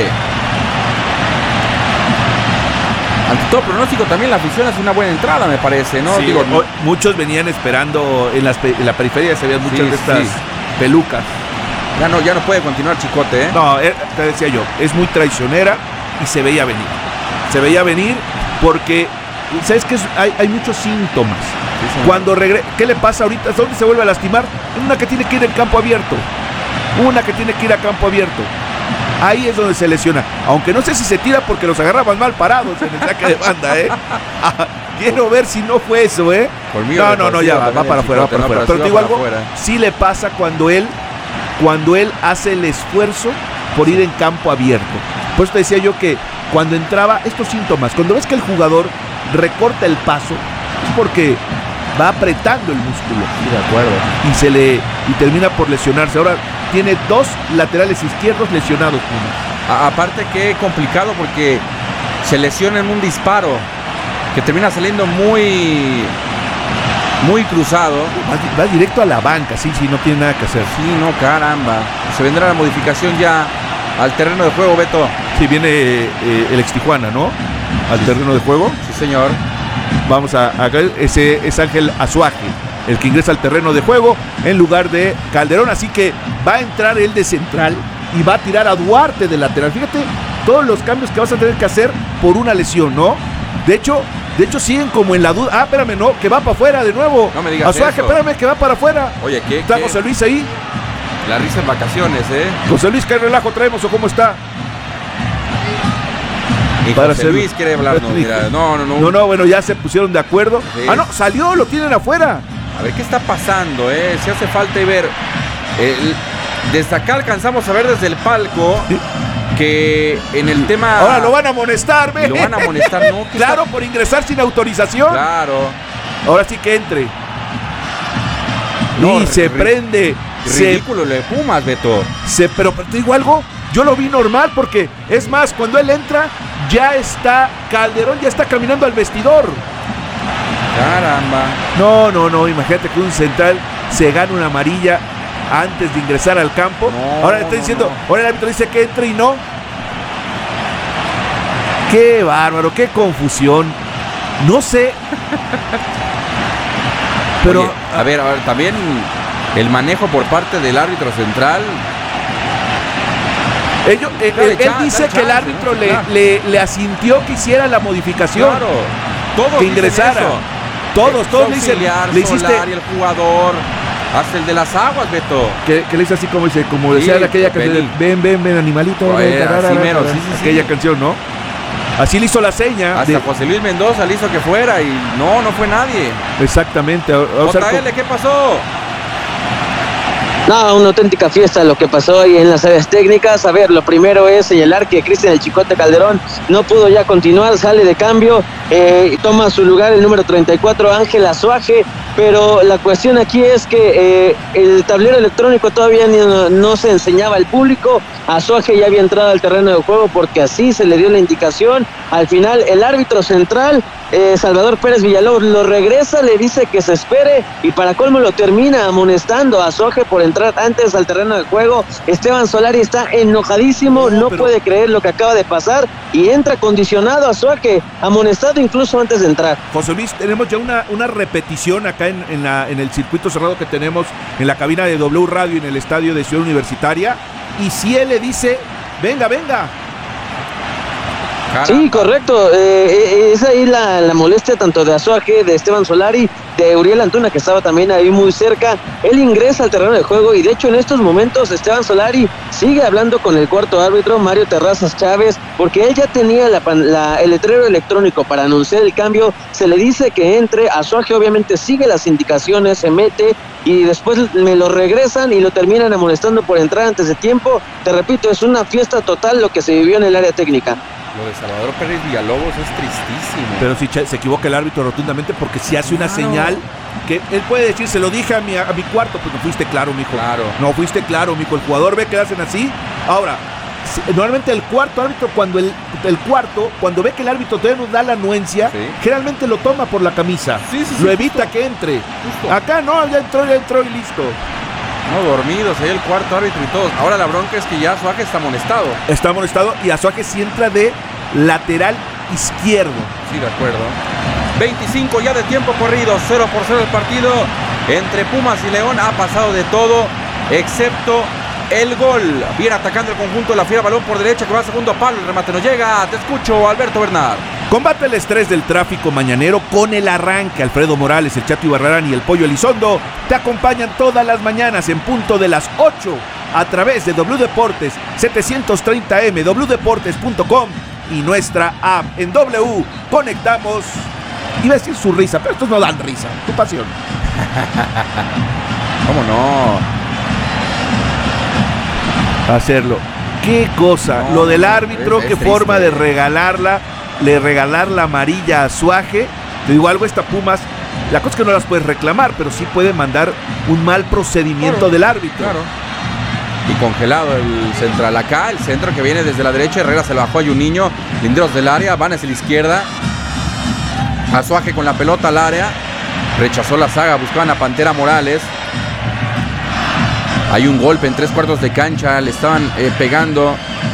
Ante todo pronóstico también la afición hace una buena entrada, me parece, ¿no? Sí, Digo, o, muchos venían esperando en, las, en la periferia, se veían muchas sí, de estas sí. pelucas. Ya no, ya no puede continuar Chicote, ¿eh? No, eh, te decía yo, es muy traicionera y se veía venir. Se veía venir porque, ¿sabes qué? Hay, hay muchos síntomas. Sí, Cuando regresa, ¿qué le pasa ahorita? ¿Dónde se vuelve a lastimar? Una que tiene que ir en campo abierto. Una que tiene que ir a campo abierto. Ahí es donde se lesiona. Aunque no sé si se tira porque los agarraban mal parados en el saque de banda, ¿eh? Ah, quiero ver si no fue eso, ¿eh? No, no, no, ya va, va para afuera, va para afuera. Pero te digo algo, sí le pasa cuando él, cuando él hace el esfuerzo por ir en campo abierto. Por eso te decía yo que cuando entraba, estos síntomas, cuando ves que el jugador recorta el paso, es porque va apretando el músculo. Sí, de acuerdo. Y se le y termina por lesionarse. Ahora tiene dos laterales izquierdos lesionados. A, aparte que complicado porque se lesiona en un disparo que termina saliendo muy muy cruzado. Va, va directo a la banca, sí, sí, no tiene nada que hacer. Sí, no, caramba. Se vendrá la modificación ya al terreno de juego, Beto. Sí, viene eh, el ex Tijuana, ¿no? Al terreno de juego. Sí, señor. Vamos a, a ese es Ángel Azuaje, el que ingresa al terreno de juego en lugar de Calderón, así que va a entrar él de central y va a tirar a Duarte de lateral. Fíjate todos los cambios que vas a tener que hacer por una lesión, ¿no? De hecho, de hecho siguen como en la duda. Ah, espérame, no, que va para afuera de nuevo. No me digas Azuaje, eso. espérame, que va para afuera. Oye, ¿qué? Está qué? José Luis ahí. La risa en vacaciones, ¿eh? José Luis, ¿qué relajo traemos o cómo está? Y Para José hacer... Luis quiere hablarnos, mira, no, no, no. No, no, bueno, ya se pusieron de acuerdo. Sí. Ah, no, salió, lo tienen afuera. A ver qué está pasando, ¿eh? Si hace falta ver. El... Desde acá alcanzamos a ver desde el palco que en el tema... Ahora lo van a amonestar, ¿ve? Lo van a amonestar, ¿no? Claro, está... por ingresar sin autorización. Claro. Ahora sí que entre. No, y se ri- prende. Ridículo lo de Pumas, Beto. Se, pero, pero te digo algo, yo lo vi normal porque, es más, cuando él entra, ya está Calderón, ya está caminando al vestidor. Caramba. No, no, no, imagínate que un central se gana una amarilla antes de ingresar al campo. No, ahora le está no, diciendo, no. ahora el árbitro dice que entre y no. Qué bárbaro, qué confusión. No sé. Pero Oye, a ver, a ver, también el manejo por parte del árbitro central. ellos, eh, Dale él, chance, él dice dale que el chance, árbitro ¿no? le, Claro. le, le asintió que hiciera la modificación. Claro. Todos que dicen ingresara. eso. Todos, El todos le dicen, auxiliar, le hiciste. Solari, el jugador, hasta el de las aguas, Beto. Que, que le dice así como dice, como decía Sí, aquella canción, Benny. ven, ven, ven, animalito, Oye, ven, así tarara, mero, tarara, sí, sí, sí. aquella canción, ¿no? Así le hizo la seña. Hasta de... José Luis Mendoza le hizo que fuera y no, no fue nadie. Exactamente. J L, ¿qué pasó? No, una auténtica fiesta lo que pasó ahí en las áreas técnicas. A ver, lo primero es señalar que Cristian el Chicote Calderón no pudo ya continuar, sale de cambio, eh, toma su lugar el número treinta y cuatro, Ángel Azuaje, pero la cuestión aquí es que eh, el tablero electrónico todavía no, no se enseñaba al público. Azuaje ya había entrado al terreno de juego porque así se le dio la indicación. Al final el árbitro central, eh, Salvador Pérez Villalobos, lo regresa, le dice que se espere y para colmo lo termina amonestando a Azuaje por entrar antes al terreno de juego. Esteban Solari está enojadísimo, no, no pero... puede creer lo que acaba de pasar y entra condicionado a Azuaje, amonestado incluso antes de entrar. José Luis, tenemos ya una, una repetición acá en, en, la, en el circuito cerrado que tenemos en la cabina de W Radio y en el estadio de Ciudad Universitaria, y si él le dice, venga, venga. Caramba. Sí, correcto, eh, es ahí la, la molestia tanto de Azuaje, de Esteban Solari, de Uriel Antuna, que estaba también ahí muy cerca. Él ingresa al terreno de juego y de hecho en estos momentos Esteban Solari sigue hablando con el cuarto árbitro, Mario Terrazas Chávez, porque él ya tenía la, la, el letrero electrónico para anunciar el cambio. Se le dice que entre, Azuaje obviamente sigue las indicaciones, se mete y después me lo regresan y lo terminan amonestando por entrar antes de tiempo. Te repito, es una fiesta total lo que se vivió en el área técnica. Lo de Salvador Pérez Villalobos es tristísimo. Pero si se equivoca el árbitro rotundamente porque si hace una claro. señal que él puede decir, se lo dije a mi, a mi cuarto, pues no fuiste claro, mijo. Claro. No fuiste claro, mijo. El jugador ve que hacen así. Ahora, si, normalmente el cuarto árbitro, cuando el, el cuarto, cuando ve que el árbitro todavía nos da la anuencia, sí. generalmente lo toma por la camisa. Sí, sí, sí, lo sí, evita justo. que entre. Justo. Acá no, ya entró, ya entró y listo. No, dormidos, ahí el cuarto árbitro y todos. Ahora la bronca es que ya Azuaje está amonestado. Está amonestado y Azuaje sí entra de lateral izquierdo. Sí, de acuerdo. veinticinco ya de tiempo corrido, cero por cero el partido entre Pumas y León. Ha pasado de todo, excepto el gol. Viene atacando el conjunto de la Fiera, balón por derecha que va a segundo palo, el remate no llega. Te escucho, Alberto Bernard. Combate el estrés del tráfico mañanero con el arranque. Alfredo Morales, el Chato Ibarrarán y el Pollo Elizondo te acompañan todas las mañanas en punto de las ocho a través de W Deportes setecientos treinta M, w deportes punto com y nuestra app. En W conectamos. Iba a decir su risa, pero estos no dan risa. Tu pasión. ¿Cómo no? Hacerlo. Qué cosa. No, lo del árbitro, qué forma de regalarla. Le regalar la amarilla a Azuaje. Te digo algo, esta Pumas, la cosa es que no las puedes reclamar, pero sí puede mandar un mal procedimiento claro, del árbitro. Claro. Y congelado el central acá, el centro que viene desde la derecha, Herrera se lo bajó a Juninho, linderos del área, van hacia la izquierda. Azuaje con la pelota al área, rechazó la saga, buscaban a Pantera Morales. Hay un golpe en tres cuartos de cancha, le estaban eh, pegando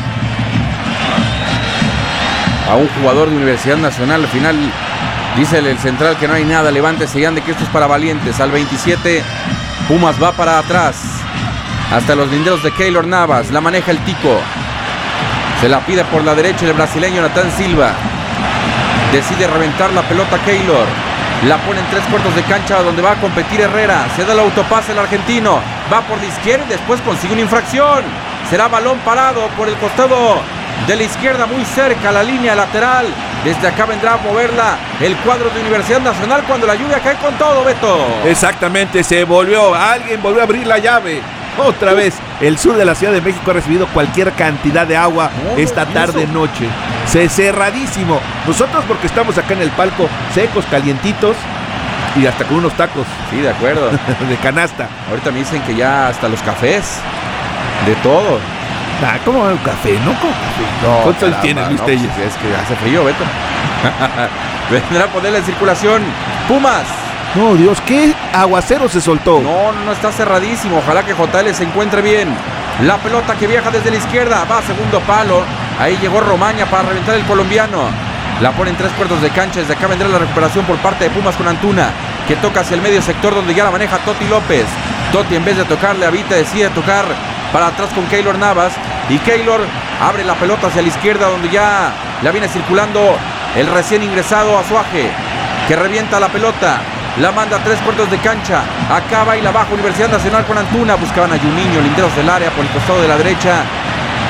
a un jugador de Universidad Nacional. Al final dice el, el central que no hay nada, levántese y ande que esto es para valientes. Al veintisiete Pumas va para atrás hasta los linderos de Keylor Navas, la maneja el Tico, se la pide por la derecha el brasileño Natán Silva, decide reventar la pelota Keylor, la pone en tres cuartos de cancha donde va a competir Herrera, se da el autopase el argentino, va por la izquierda y después consigue una infracción, será balón parado por el costado de la izquierda, muy cerca a la línea lateral. Desde acá vendrá a moverla el cuadro de Universidad Nacional cuando la lluvia cae con todo, Beto. Exactamente, se volvió, alguien volvió a abrir la llave. Otra vez, el sur de la Ciudad de México ha recibido cualquier cantidad de agua no, esta tarde noche. Se cerradísimo. Nosotros porque estamos acá en el palco, secos, calientitos y hasta con unos tacos. Sí, de acuerdo. De canasta. Ahorita me dicen que ya hasta los cafés, de todo. Ah, ¿cómo un café? ¿No? ¿Cómo café? No, ¿cuántos años tienes, Luis no, Telles? Pues es que hace frío, Beto. Vendrá a ponerla en circulación Pumas. No, Dios, ¿qué aguacero se soltó? No, no, no, está cerradísimo. Ojalá que J L se encuentre bien. La pelota que viaja desde la izquierda, va a segundo palo. Ahí llegó Romaña para reventar el colombiano. La pone en tres cuartos de cancha. Desde acá vendrá la recuperación por parte de Pumas con Antuna, que toca hacia el medio sector donde ya la maneja Toti López. Toti, en vez de tocarle a Vita, decide tocar para atrás con Keylor Navas. Y Keylor abre la pelota hacia la izquierda donde ya la viene circulando el recién ingresado Azuaje, que revienta la pelota. La manda a tres cuartos de cancha. Acaba y la baja Universidad Nacional con Antuna. Buscaban a Juninho, linderos del área por el costado de la derecha.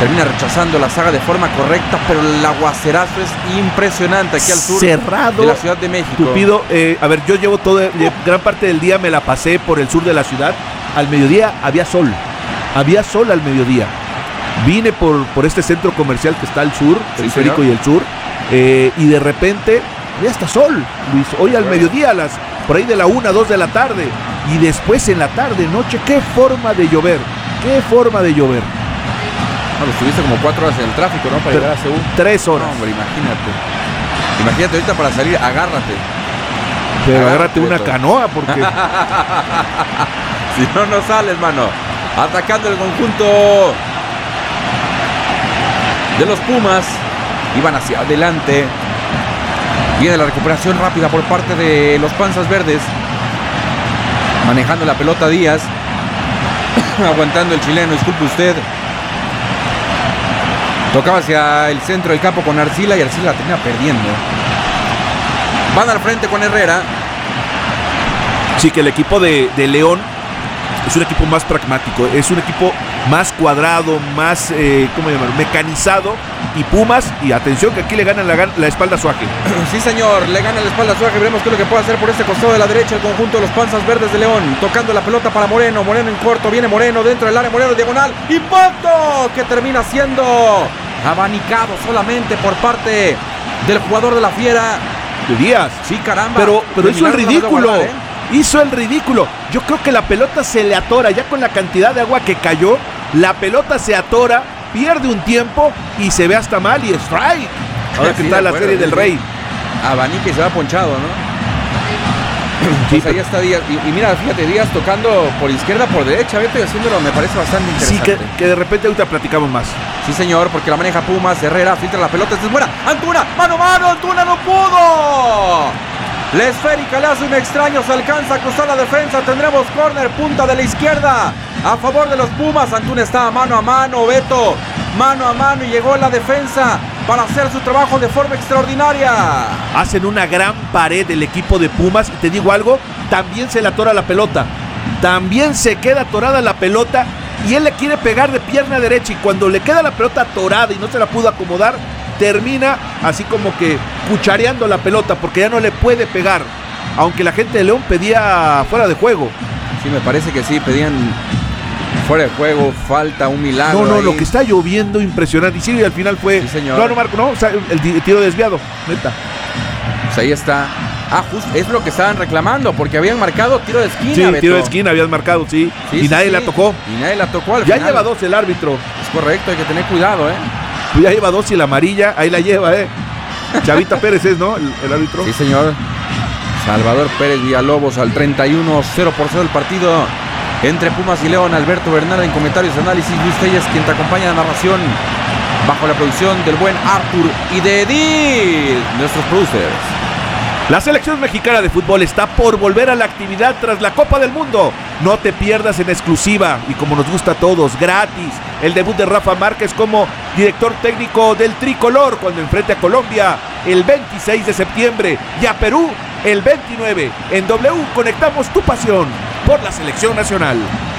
termina rechazando la saga de forma correcta, pero el aguacerazo es impresionante aquí al sur cerrado de la Ciudad de México. Tupido, eh, a ver, yo llevo toda, gran parte del día me la pasé por el sur de la ciudad. Al mediodía había sol, había sol al mediodía. Vine por, por este centro comercial que está al sur, el Periférico y el sur, eh, y de repente había hasta sol, Luis. Hoy al mediodía, a las, por ahí de la una, dos de la tarde, y después en la tarde, noche, qué forma de llover, qué forma de llover. No, pues estuviste como cuatro horas en el tráfico, ¿no? Para Tre- llegar a Seúl. Tres horas. No, hombre, imagínate. Imagínate ahorita para salir, agárrate. Pero agárrate, agárrate una Beto. canoa, porque Si no, no sales, mano. Atacando el conjunto de los Pumas. Iban hacia adelante. Viene la recuperación rápida por parte de los Panzas Verdes. Manejando la pelota Díaz. Aguantando el chileno, disculpe usted. Tocaba hacia el centro del campo con Arcila y Arcila la termina perdiendo. Van al frente con Herrera. sí que el equipo de, de León es un equipo más pragmático, es un equipo más cuadrado, más, eh, ¿cómo llamarlo? Mecanizado. Y Pumas, y atención que aquí le ganan la, la espalda a Suaje. Sí, señor, le gana la espalda a Suaje. Veremos qué es lo que puede hacer por este costado de la derecha el conjunto de los Panzas Verdes de León. Tocando la pelota para Moreno, Moreno en corto, viene Moreno dentro del área, Moreno diagonal. ¡Impacto! Que termina siendo abanicado solamente por parte del jugador de la Fiera. De Díaz. Sí, caramba. Pero, pero hizo el Terminaron ridículo. guardar, ¿eh? Hizo el ridículo. Yo creo que la pelota se le atora. Ya con la cantidad de agua que cayó, la pelota se atora, pierde un tiempo y se ve hasta mal y strike. Ahora que Sí, está de la acuerdo, serie del sí. Rey. Abanica y se va ponchado, ¿no? Sí, Pues ahí está Díaz. Y, y mira, fíjate, Díaz tocando por izquierda, por derecha, Beto, y haciéndolo me parece bastante Sí, interesante. que, que de repente ahorita platicamos más. Sí, señor, porque la maneja Pumas, Herrera, filtra la pelota, esta es buena. Antuna, mano, mano, Antuna no pudo. La esférica le hace un extraño, se alcanza a cruzar la defensa, tendremos córner, punta de la izquierda, a favor de los Pumas. Antuna está mano a mano, Beto, mano a mano, y llegó la defensa para hacer su trabajo de forma extraordinaria. Hacen una gran pared el equipo de Pumas y te digo algo, también se le atora la pelota. También se queda atorada la pelota y él le quiere pegar de pierna derecha y cuando le queda la pelota atorada y no se la pudo acomodar, termina así como que cuchareando la pelota porque ya no le puede pegar. Aunque la gente de León pedía fuera de juego. Sí, me parece que sí, pedían fuera de juego, falta, un milagro. No, no, ahí. lo que está lloviendo impresionante. Y sí, y al final fue... Sí, señor. No, no, Marco, no, o sea, el, el tiro desviado, neta. Pues ahí está. Ah, justo, es lo que estaban reclamando, porque habían marcado tiro de esquina, Sí, Beto. tiro de esquina habías marcado, sí. Sí, y sí, nadie sí. la tocó. Y nadie la tocó al Ya final. lleva dos el árbitro. Es correcto, hay que tener cuidado, ¿eh? Ya lleva dos y la amarilla, ahí la lleva, ¿eh? Chavita Pérez es, ¿no? El, el árbitro. Sí, señor. Salvador Pérez Villalobos al treinta y uno, cero por cero el partido entre Pumas y León. Alberto Bernal en comentarios, análisis. Luis Telles, quien te acompaña en la narración, bajo la producción del buen Arthur y de Edil, nuestros producers. La selección mexicana de fútbol está por volver a la actividad tras la Copa del Mundo. No te pierdas en exclusiva y como nos gusta a todos, gratis, el debut de Rafa Márquez como director técnico del tricolor cuando enfrente a Colombia el veintiséis de septiembre y a Perú el veintinueve. En W conectamos tu pasión por la selección nacional.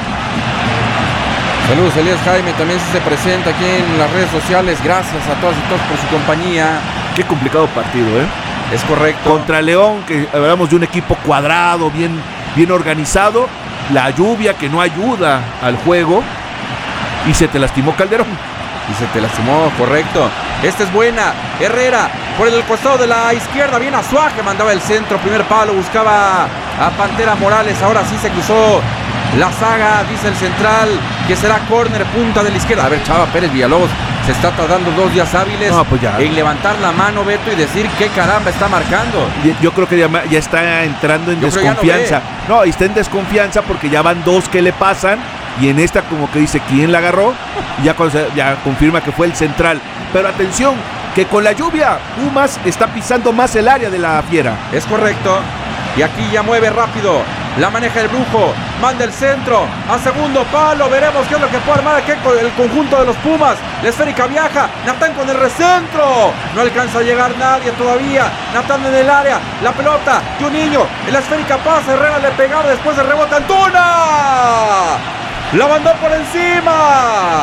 Saludos, Elías Jaime, también se presenta aquí en las redes sociales. Gracias a todas y todos por su compañía. Qué complicado partido, ¿eh? Es correcto. Contra León, que hablamos de un equipo cuadrado, bien, bien organizado. La lluvia que no ayuda al juego. Y se te lastimó Calderón. Y se te lastimó, correcto. Esta es buena. Herrera por el costado de la izquierda. Bien a Suaje, mandaba el centro. Primer palo, buscaba a Pantera Morales. Ahora sí se cruzó la saga, dice el central, que será córner, punta de la izquierda. A ver, Chava Pérez Villalobos se está tardando dos días hábiles No, pues ya. en levantar la mano, Beto, y decir qué caramba está marcando. Yo creo que ya, ya está entrando en Yo creo ya no desconfianza. ve. No, y está en desconfianza porque ya van dos que le pasan. Y en esta como que dice quién la agarró. Y ya, cuando se- ya confirma que fue el central. Pero atención, que con la lluvia Pumas está pisando más el área de la Fiera. Es correcto. Y aquí ya mueve rápido. La maneja el Brujo. Manda el centro. A segundo palo. Veremos qué es lo que puede armar aquí con el conjunto de los Pumas. La esférica viaja. Natán con el recentro. No alcanza a llegar nadie todavía. Natán en el área. La pelota. Juninho. En la esférica pasa. Herrera le pegaba. Después de rebote. ¡Antuna! La mandó por encima.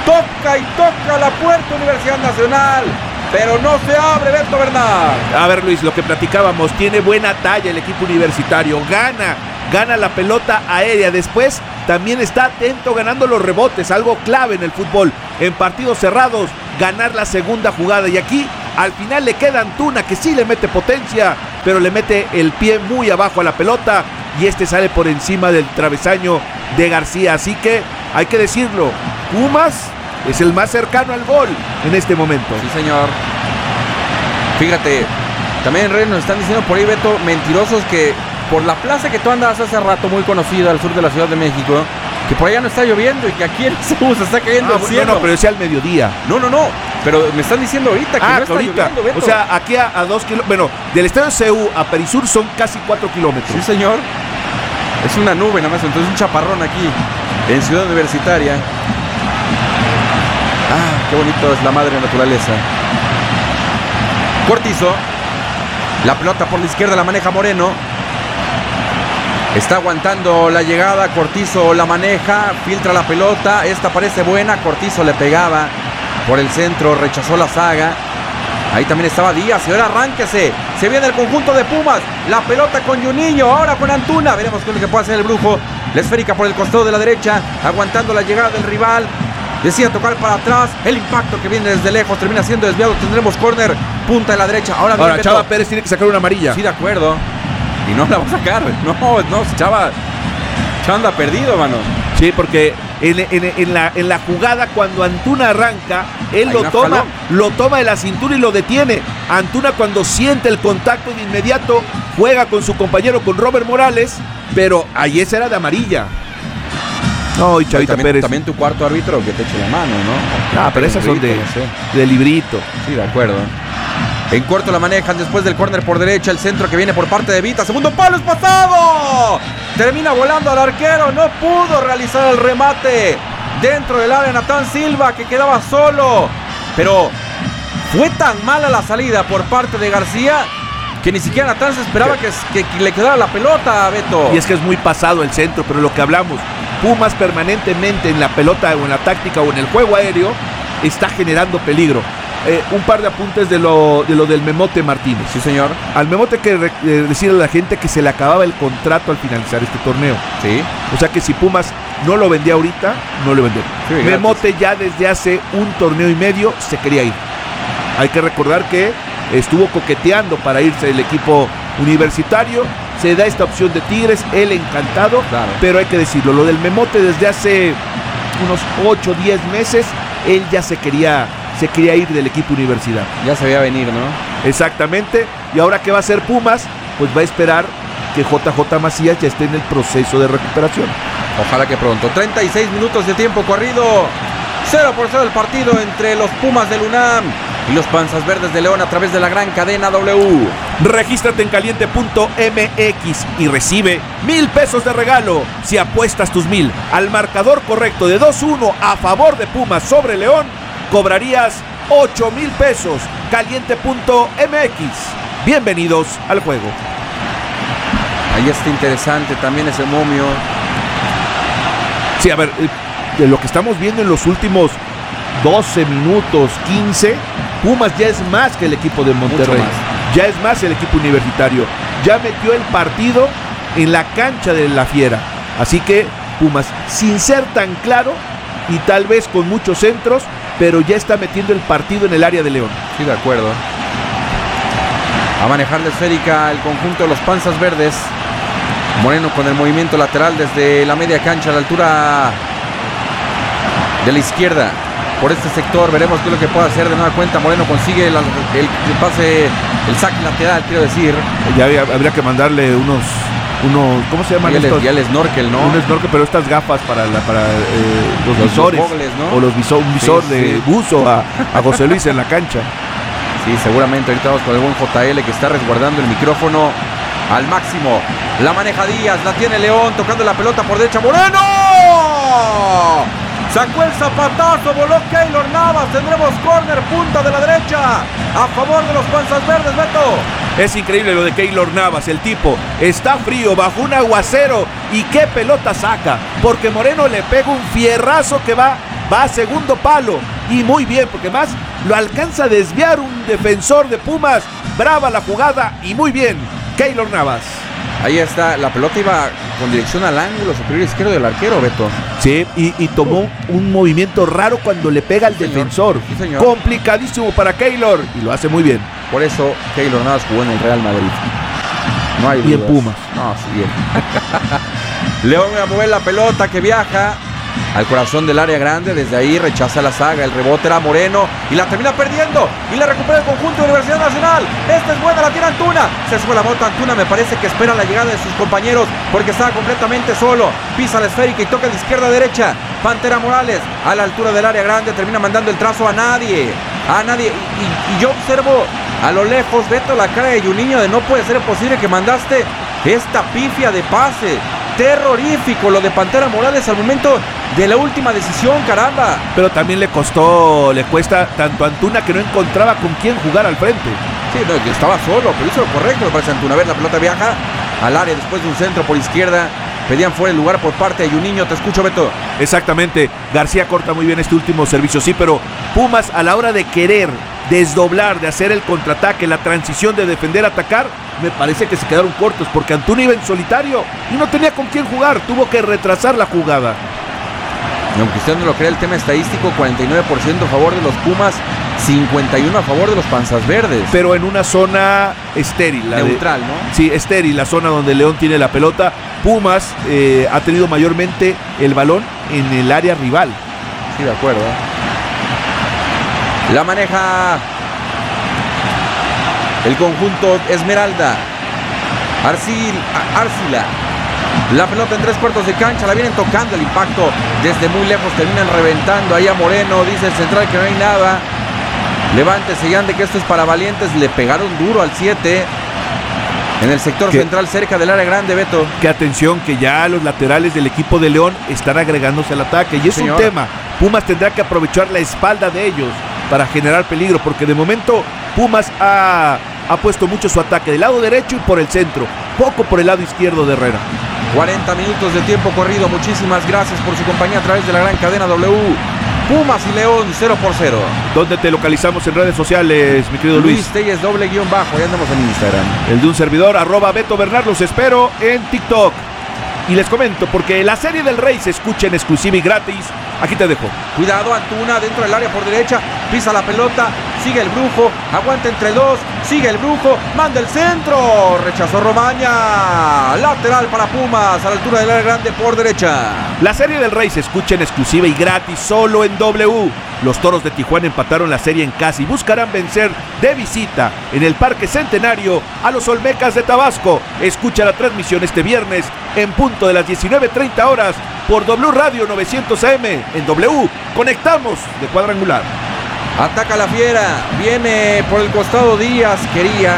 Toca y toca la puerta Universidad Nacional, pero no se abre Beto Bernal. A ver, Luis, lo que platicábamos, tiene buena talla el equipo universitario, gana, gana la pelota aérea, después también está atento ganando los rebotes, algo clave en el fútbol, en partidos cerrados, ganar la segunda jugada, y aquí al final le queda Antuna, que sí le mete potencia, pero le mete el pie muy abajo a la pelota, y este sale por encima del travesaño de García, así que hay que decirlo, Pumas es el más cercano al gol en este momento. Sí, señor. Fíjate, también en redes nos están diciendo por ahí, Beto, mentirosos, que por la plaza que tú andas hace rato, muy conocida al sur de la Ciudad de México, que por allá no está lloviendo y que aquí en C U se está cayendo ah, el cielo. No, no, pero decía al mediodía. No, no, no, pero me están diciendo ahorita que ah, no está ahorita. lloviendo, Beto. O sea, aquí a, a dos kilómetros, bueno, del estadio de C U a Perisur son casi cuatro kilómetros. Sí, señor. Es una nube nada más, entonces un chaparrón aquí en Ciudad Universitaria. Ah, qué bonito es la madre naturaleza. Cortizo. La pelota por la izquierda la maneja Moreno. Está aguantando la llegada. Cortizo la maneja. Filtra la pelota. Esta parece buena. Cortizo le pegaba por el centro. Rechazó la saga. Ahí también estaba Díaz. Y ahora arránquese. Se viene el conjunto de Pumas. La pelota con Juninho. Ahora con Antuna. Veremos qué es lo que puede hacer el Brujo. La esférica por el costado de la derecha. Aguantando la llegada del rival. Decía tocar para atrás. El impacto que viene desde lejos termina siendo desviado. Tendremos córner. Punta de la derecha. Ahora, Ahora bien, Chava Beto. Pérez tiene que sacar una amarilla. Sí, de acuerdo. Y no la va a sacar. No, no, Chava. Chava anda perdido, mano. Sí, porque en, en, en, la, en la jugada cuando Antuna arranca, él Hay lo una toma, jalón. lo toma de la cintura y lo detiene. Antuna cuando siente el contacto de inmediato juega con su compañero, con Robert Morales, pero ahí esa era de amarilla. No, y Chavita también, Pérez. También tu cuarto árbitro que te eche la mano, ¿no? Ah, pero esas son de, no sé. de librito. Sí, de acuerdo. En corto la manejan después del córner por derecha. El centro que viene por parte de Vita. Segundo palo, es pasado. Termina volando al arquero. No pudo realizar el remate dentro del área Natán Silva, que quedaba solo. Pero fue tan mala la salida por parte de García que ni siquiera Natán se esperaba que, que, que le quedara la pelota a Beto. Y es que es muy pasado el centro, pero lo que hablamos, Pumas permanentemente en la pelota o en la táctica o en el juego aéreo está generando peligro. Eh, un par de apuntes de lo, de lo del Memote Martínez. Sí, señor. Al Memote hay que re- eh, decirle a la gente que se le acababa el contrato al finalizar este torneo. Sí. O sea que si Pumas no lo vendía ahorita, no lo vendía. Sí, Memote ya desde hace un torneo y medio se quería ir. Hay que recordar que estuvo coqueteando para irse del equipo universitario. Se da esta opción de Tigres, él encantado, Claro. pero hay que decirlo, lo del Memote desde hace unos ocho o diez meses, él ya se quería, se quería ir del equipo universidad. Ya se veía venir, ¿no? Exactamente, y ahora que va a hacer Pumas, pues va a esperar que J J Macías ya esté en el proceso de recuperación. Ojalá que pronto. treinta y seis minutos de tiempo corrido. cero por cero el partido entre los Pumas del UNAM y los Panzas Verdes de León a través de la gran cadena W. Regístrate en caliente punto m x y recibe mil pesos de regalo si apuestas tus mil al marcador correcto de dos uno a favor de Pumas sobre León. Cobrarías ocho mil pesos. caliente punto m x. Bienvenidos al juego. Ahí está interesante también ese momio. Sí, a ver, eh, de lo que estamos viendo en los últimos doce minutos, quince, Pumas ya es más que el equipo de Monterrey. más. Ya es más el equipo universitario. Ya metió el partido en la cancha de la Fiera. Así que Pumas, sin ser tan claro y tal vez con muchos centros, pero ya está metiendo el partido en el área de León. Sí, de acuerdo. A manejar la esférica el conjunto de los Panzas Verdes. Moreno con el movimiento lateral desde la media cancha a la altura de la izquierda. Por este sector veremos qué es lo que puede hacer de nueva cuenta. Moreno consigue el, el, el pase, el saque lateral, quiero decir. Ya habría, habría que mandarle unos, unos, ¿cómo se llaman Y el, estos? y el snorkel, ¿no? Un snorkel, pero estas gafas para, la, para eh, los, Los visores. gogles, ¿no? O los visor, un visor Sí, de sí. buzo a, a José Luis en la cancha. Sí, seguramente ahorita vamos con el buen J L que está resguardando el micrófono al máximo. La maneja Díaz, la tiene León, tocando la pelota por derecha. ¡Moreno! Sacó el zapatazo, voló Keylor Navas. Tendremos córner, punta de la derecha, a favor de los Panzas Verdes, Beto. Es increíble lo de Keylor Navas, el tipo está frío, bajo un aguacero y qué pelota saca, porque Moreno le pega un fierrazo que va va a segundo palo y muy bien, porque más lo alcanza a desviar un defensor de Pumas. Brava la jugada y muy bien, Keylor Navas. Ahí está, la pelota iba con dirección al ángulo superior izquierdo del arquero, Beto. Sí, y, y tomó uh. un movimiento raro cuando le pega al sí, defensor. Sí, señor. Complicadísimo para Keylor y lo hace muy bien. Por eso Keylor Navas jugó en el Real Madrid. No hay y dudas. En Pumas. No, sí, bien. León va a mover la pelota que viaja al corazón del área grande. Desde ahí rechaza la saga. El rebote era Moreno y la termina perdiendo. Y la recupera el conjunto de Universidad Nacional. Esta es buena, la tiene Antuna. Se sube la bota Antuna. Me parece que espera la llegada de sus compañeros porque estaba completamente solo. Pisa la esférica y toca de izquierda a derecha. Pantera Morales a la altura del área grande. Termina mandando el trazo a nadie. A nadie. Y, y, y yo observo a lo lejos, Beto, la cara de Juninho de no puede ser posible que mandaste esta pifia de pase. Terrorífico lo de Pantera Morales al momento de la última decisión, caramba. Pero también le costó, le cuesta tanto a Antuna que no encontraba con quién jugar al frente. Sí, no, que estaba solo, pero hizo lo correcto, me parece Antuna. A ver, la pelota viaja al área después de un centro por izquierda. Pedían fuera el lugar por parte de Juninho. Te escucho, Beto. Exactamente. García corta muy bien este último servicio, sí, pero Pumas a la hora de querer desdoblar, de hacer el contraataque, la transición de defender, atacar, me parece que se quedaron cortos porque Antuna iba en solitario y no tenía con quién jugar. Tuvo que retrasar la jugada. Y aunque usted no lo crea, el tema estadístico, cuarenta y nueve por ciento a favor de los Pumas, cincuenta y uno a favor de los Panzas Verdes. Pero en una zona estéril. La Neutral, de, ¿no? Sí, estéril, la zona donde León tiene la pelota. Pumas eh, ha tenido mayormente el balón en el área rival. Sí, de acuerdo. La maneja el conjunto Esmeralda. Arcil, Arcila. La pelota en tres cuartos de cancha, la vienen tocando, el impacto desde muy lejos, terminan reventando ahí a Moreno, dice el central que no hay nada. Levántese y ande que esto es para valientes, le pegaron duro al siete en el sector ¿Qué? central cerca del área grande, Beto. Que atención, que ya los laterales del equipo de León están agregándose al ataque y es Señor. un tema. Pumas tendrá que aprovechar la espalda de ellos para generar peligro, porque de momento Pumas ha, ha puesto mucho su ataque del lado derecho y por el centro, poco por el lado izquierdo de Herrera. cuarenta minutos de tiempo corrido, muchísimas gracias por su compañía a través de la gran cadena W. Pumas y León cero por cero. ¿Dónde te localizamos en redes sociales, mi querido Luis? Luis Telles doble guión bajo, ya andamos en Instagram. El de un servidor, arroba Beto Bernal, los espero en TikTok. Y les comento, porque la serie del Rey se escucha en exclusiva y gratis. Aquí te dejo. Cuidado, Antuna dentro del área por derecha, pisa la pelota, sigue el Brujo, aguanta entre dos, sigue el Brujo, manda el centro, rechazó Romaña, lateral para Pumas a la altura del área grande por derecha. La serie del Rey se escucha en exclusiva y gratis solo en W. Los Toros de Tijuana empataron la serie en casa y buscarán vencer de visita en el Parque Centenario a los Olmecas de Tabasco. Escucha la transmisión este viernes en punto de las diecinueve treinta horas por W Radio novecientos A M. En W, conectamos de cuadrangular. Ataca la fiera, viene por el costado Díaz, quería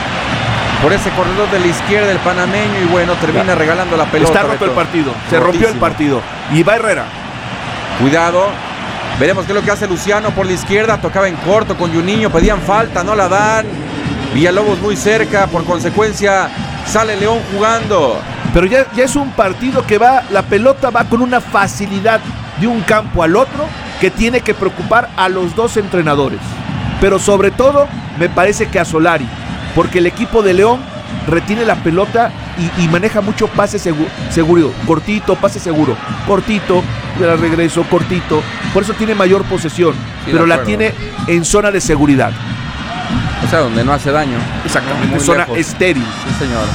por ese corredor de la izquierda el panameño y bueno, termina ya. regalando la pelota. Está roto el partido, se Rotísimo. rompió el partido y va Herrera. Cuidado, veremos qué es lo que hace Luciano por la izquierda, tocaba en corto con Juninho, pedían falta, no la dan. Villalobos muy cerca, por consecuencia sale León jugando. Pero ya, ya es un partido que va, la pelota va con una facilidad de un campo al otro que tiene que preocupar a los dos entrenadores. Pero sobre todo, me parece que a Solari, porque el equipo de León retiene la pelota y, y maneja mucho pase seguro, seguro, cortito, pase seguro, cortito, de la regreso, cortito. Por eso tiene mayor posesión, sí, pero la tiene en zona de seguridad. O sea, donde no hace daño. Exactamente, zona lejos. estéril. Sí, señor.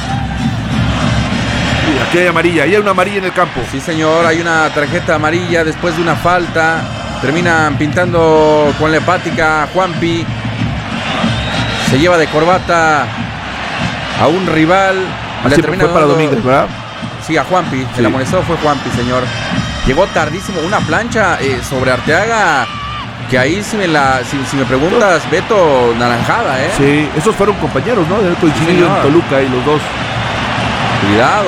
Aquí hay amarilla, ahí hay una amarilla en el campo. Sí, señor, hay una tarjeta amarilla después de una falta. Terminan pintando con la hepática Juanpi. Se lleva de corbata a un rival. Así fue para dando... Domínguez, ¿verdad? Sí, a Juanpi. Sí. El amonestado fue Juanpi, señor. Llegó tardísimo, una plancha eh, sobre Arteaga. Que ahí si me, la, si, si me preguntas, Beto, naranjada, ¿eh? Sí, esos fueron compañeros, ¿no? De coincidido sí, en Toluca y los dos. Cuidado.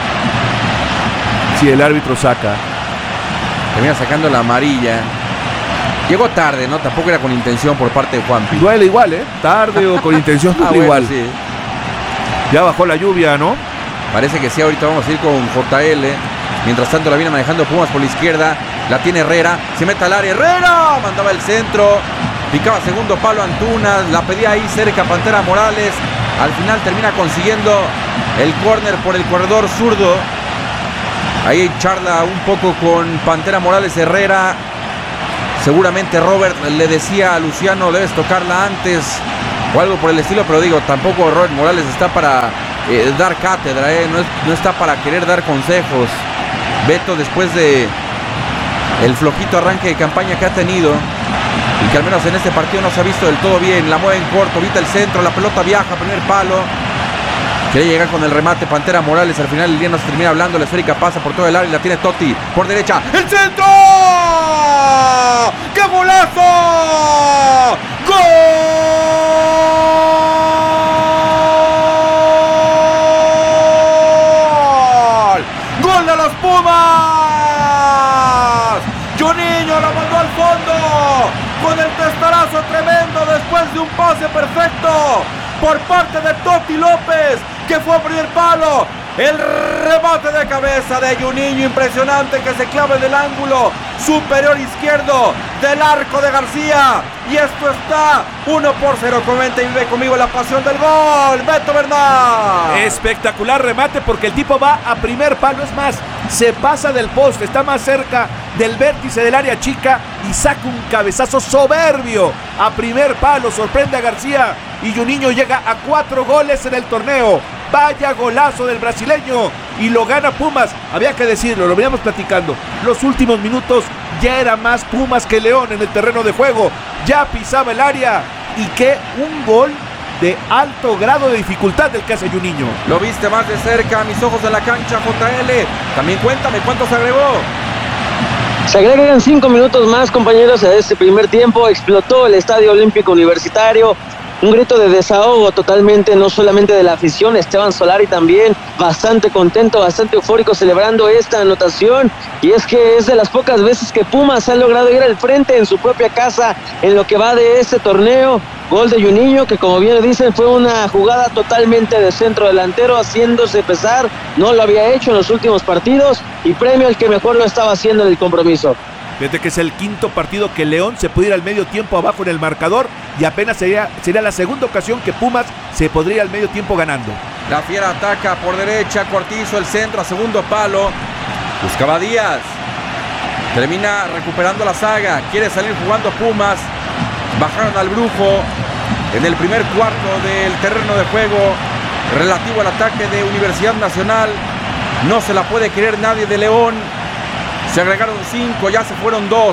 Sí, el árbitro saca. Termina sacando la amarilla. Llegó tarde, ¿no? Tampoco era con intención por parte de Juanpi. Duele igual, ¿eh? Tarde o con intención, ah, bueno, igual. Sí. Ya bajó la lluvia, ¿no? Parece que sí, ahorita vamos a ir con J L. Mientras tanto la viene manejando Pumas por la izquierda. La tiene Herrera, se mete al área, Herrera mandaba el centro, picaba segundo palo Antuna, la pedía ahí cerca Pantera Morales. Al final termina consiguiendo el córner por el corredor zurdo. Ahí charla un poco con Pantera Morales Herrera. Seguramente Robert le decía a Luciano, debes tocarla antes o algo por el estilo, pero digo, tampoco Robert Morales está para eh, dar cátedra, eh. no, es, no está para querer dar consejos. Beto, después de el flojito arranque de campaña que ha tenido y que al menos en este partido no se ha visto del todo bien, la mueve en corto, evita el centro, la pelota viaja, primer palo, quiere llegar con el remate Pantera Morales, al final el día no se termina hablando, la esférica pasa por todo el área y la tiene Totti por derecha, ¡el centro! ¡Qué golazo! ¡Gol! ¡Gol de los Pumas! Juninho la mandó al fondo con el testarazo tremendo después de un pase perfecto por parte de Totti López, que fue a primer palo. El remate de cabeza de Juninho, impresionante, que se clava en el ángulo superior izquierdo del arco de García. Y esto está uno por cero. Comenta y vive conmigo la pasión del gol. Beto Bernal. Espectacular remate porque el tipo va a primer palo. Es más, se pasa del poste, está más cerca del vértice del área chica y saca un cabezazo soberbio a primer palo. Sorprende a García y Juninho llega a cuatro goles en el torneo. Vaya golazo del brasileño y lo gana Pumas. Había que decirlo, lo veníamos platicando. Los últimos minutos ya era más Pumas que León en el terreno de juego. Ya pisaba el área y que un gol de alto grado de dificultad del que hace Juninho. Lo viste más de cerca, a mis ojos en la cancha, J L. También cuéntame, ¿cuánto se agregó? Se agregan cinco minutos más, compañeros, a este primer tiempo. Explotó el Estadio Olímpico Universitario. Un grito de desahogo totalmente, no solamente de la afición. Esteban Solari también bastante contento, bastante eufórico celebrando esta anotación. Y es que es de las pocas veces que Pumas ha logrado ir al frente en su propia casa en lo que va de este torneo. Gol de Juninho, que como bien dicen fue una jugada totalmente de centro delantero, haciéndose pesar. No lo había hecho en los últimos partidos y premio al que mejor lo estaba haciendo en el compromiso. Desde que es el quinto partido que León se puede ir al medio tiempo abajo en el marcador y apenas sería, sería la segunda ocasión que Pumas se podría ir al medio tiempo ganando. La Fiera ataca por derecha, Cortizo, el centro a segundo palo, buscaba Díaz, termina recuperando la saga, quiere salir jugando Pumas, bajaron al Brujo en el primer cuarto del terreno de juego relativo al ataque de Universidad Nacional. No se la puede creer nadie de León. Se agregaron cinco, ya se fueron dos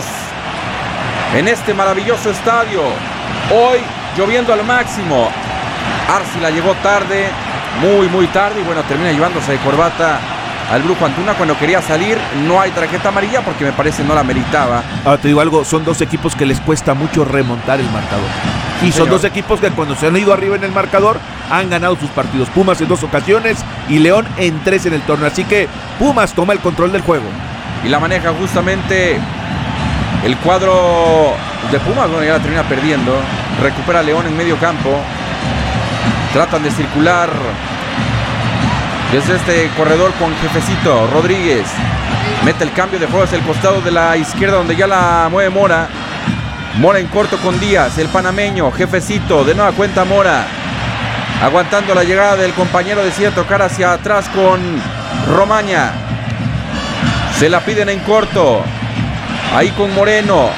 en este maravilloso estadio. Hoy lloviendo al máximo. Arcila llegó tarde, muy muy tarde, y bueno, termina llevándose de corbata al Brujo Antuna cuando quería salir. No hay tarjeta amarilla porque me parece no la meritaba. Ahora te digo algo, son dos equipos que les cuesta mucho remontar el marcador. Y sí, son señor. Dos equipos que cuando se han ido arriba en el marcador han ganado sus partidos. Pumas en dos ocasiones y León en tres en el torneo. Así que Pumas toma el control del juego. Y la maneja justamente el cuadro de Pumas. Bueno, ya la termina perdiendo. Recupera León en medio campo. Tratan de circular desde este corredor con Jefecito Rodríguez. Mete el cambio de juego hacia el costado de la izquierda donde ya la mueve Mora. Mora en corto con Díaz, el panameño. Jefecito, de nueva cuenta Mora. Aguantando la llegada del compañero, decide tocar hacia atrás con Romaña. Se la piden en corto. Ahí con Moreno.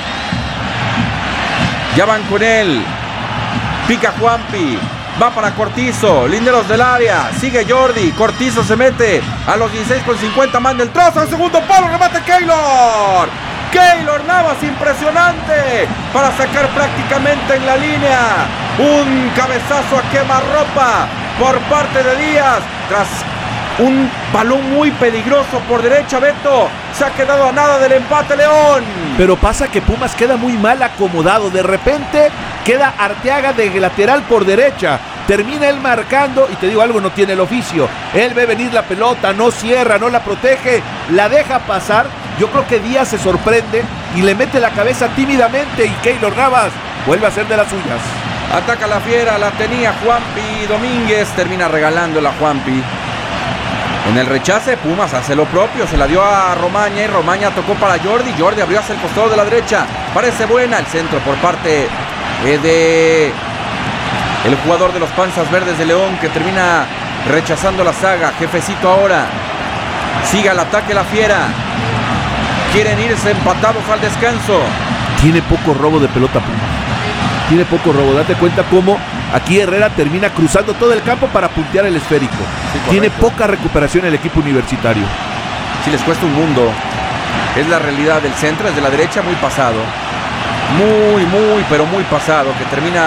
Ya van con él. Pica Juanpi. Va para Cortizo. Linderos del área. Sigue Jordi. Cortizo se mete a los dieciséis con cincuenta. Manda el trozo. Al segundo palo. Remate Keylor. Keylor Navas, impresionante. Para sacar prácticamente en la línea. Un cabezazo a quemarropa por parte de Díaz. Tras un balón muy peligroso por derecha, Beto. Se ha quedado a nada del empate León. Pero pasa que Pumas queda muy mal acomodado. De repente queda Arteaga de lateral por derecha. Termina él marcando y te digo algo, no tiene el oficio. Él ve venir la pelota, no cierra, no la protege, la deja pasar. Yo creo que Díaz se sorprende y le mete la cabeza tímidamente y Keylor Navas vuelve a ser de las suyas. Ataca la Fiera, la tenía Juanpi Domínguez. Termina regalándola Juanpi. En el rechace, Pumas hace lo propio, se la dio a Romaña y Romaña tocó para Jordi. Jordi abrió hacia el costado de la derecha, parece buena el centro por parte eh, de el jugador de los Panzas Verdes de León, que termina rechazando la saga. Jefecito ahora sigue al ataque la Fiera, quieren irse empatados al descanso. Tiene poco robo de pelota Pumas, tiene poco robo, date cuenta cómo aquí Herrera termina cruzando todo el campo para puntear el esférico. Sí, tiene poca recuperación el equipo universitario. Sí, les cuesta un mundo. Es la realidad del centro, desde la derecha muy pasado. Muy, muy, pero muy pasado, que termina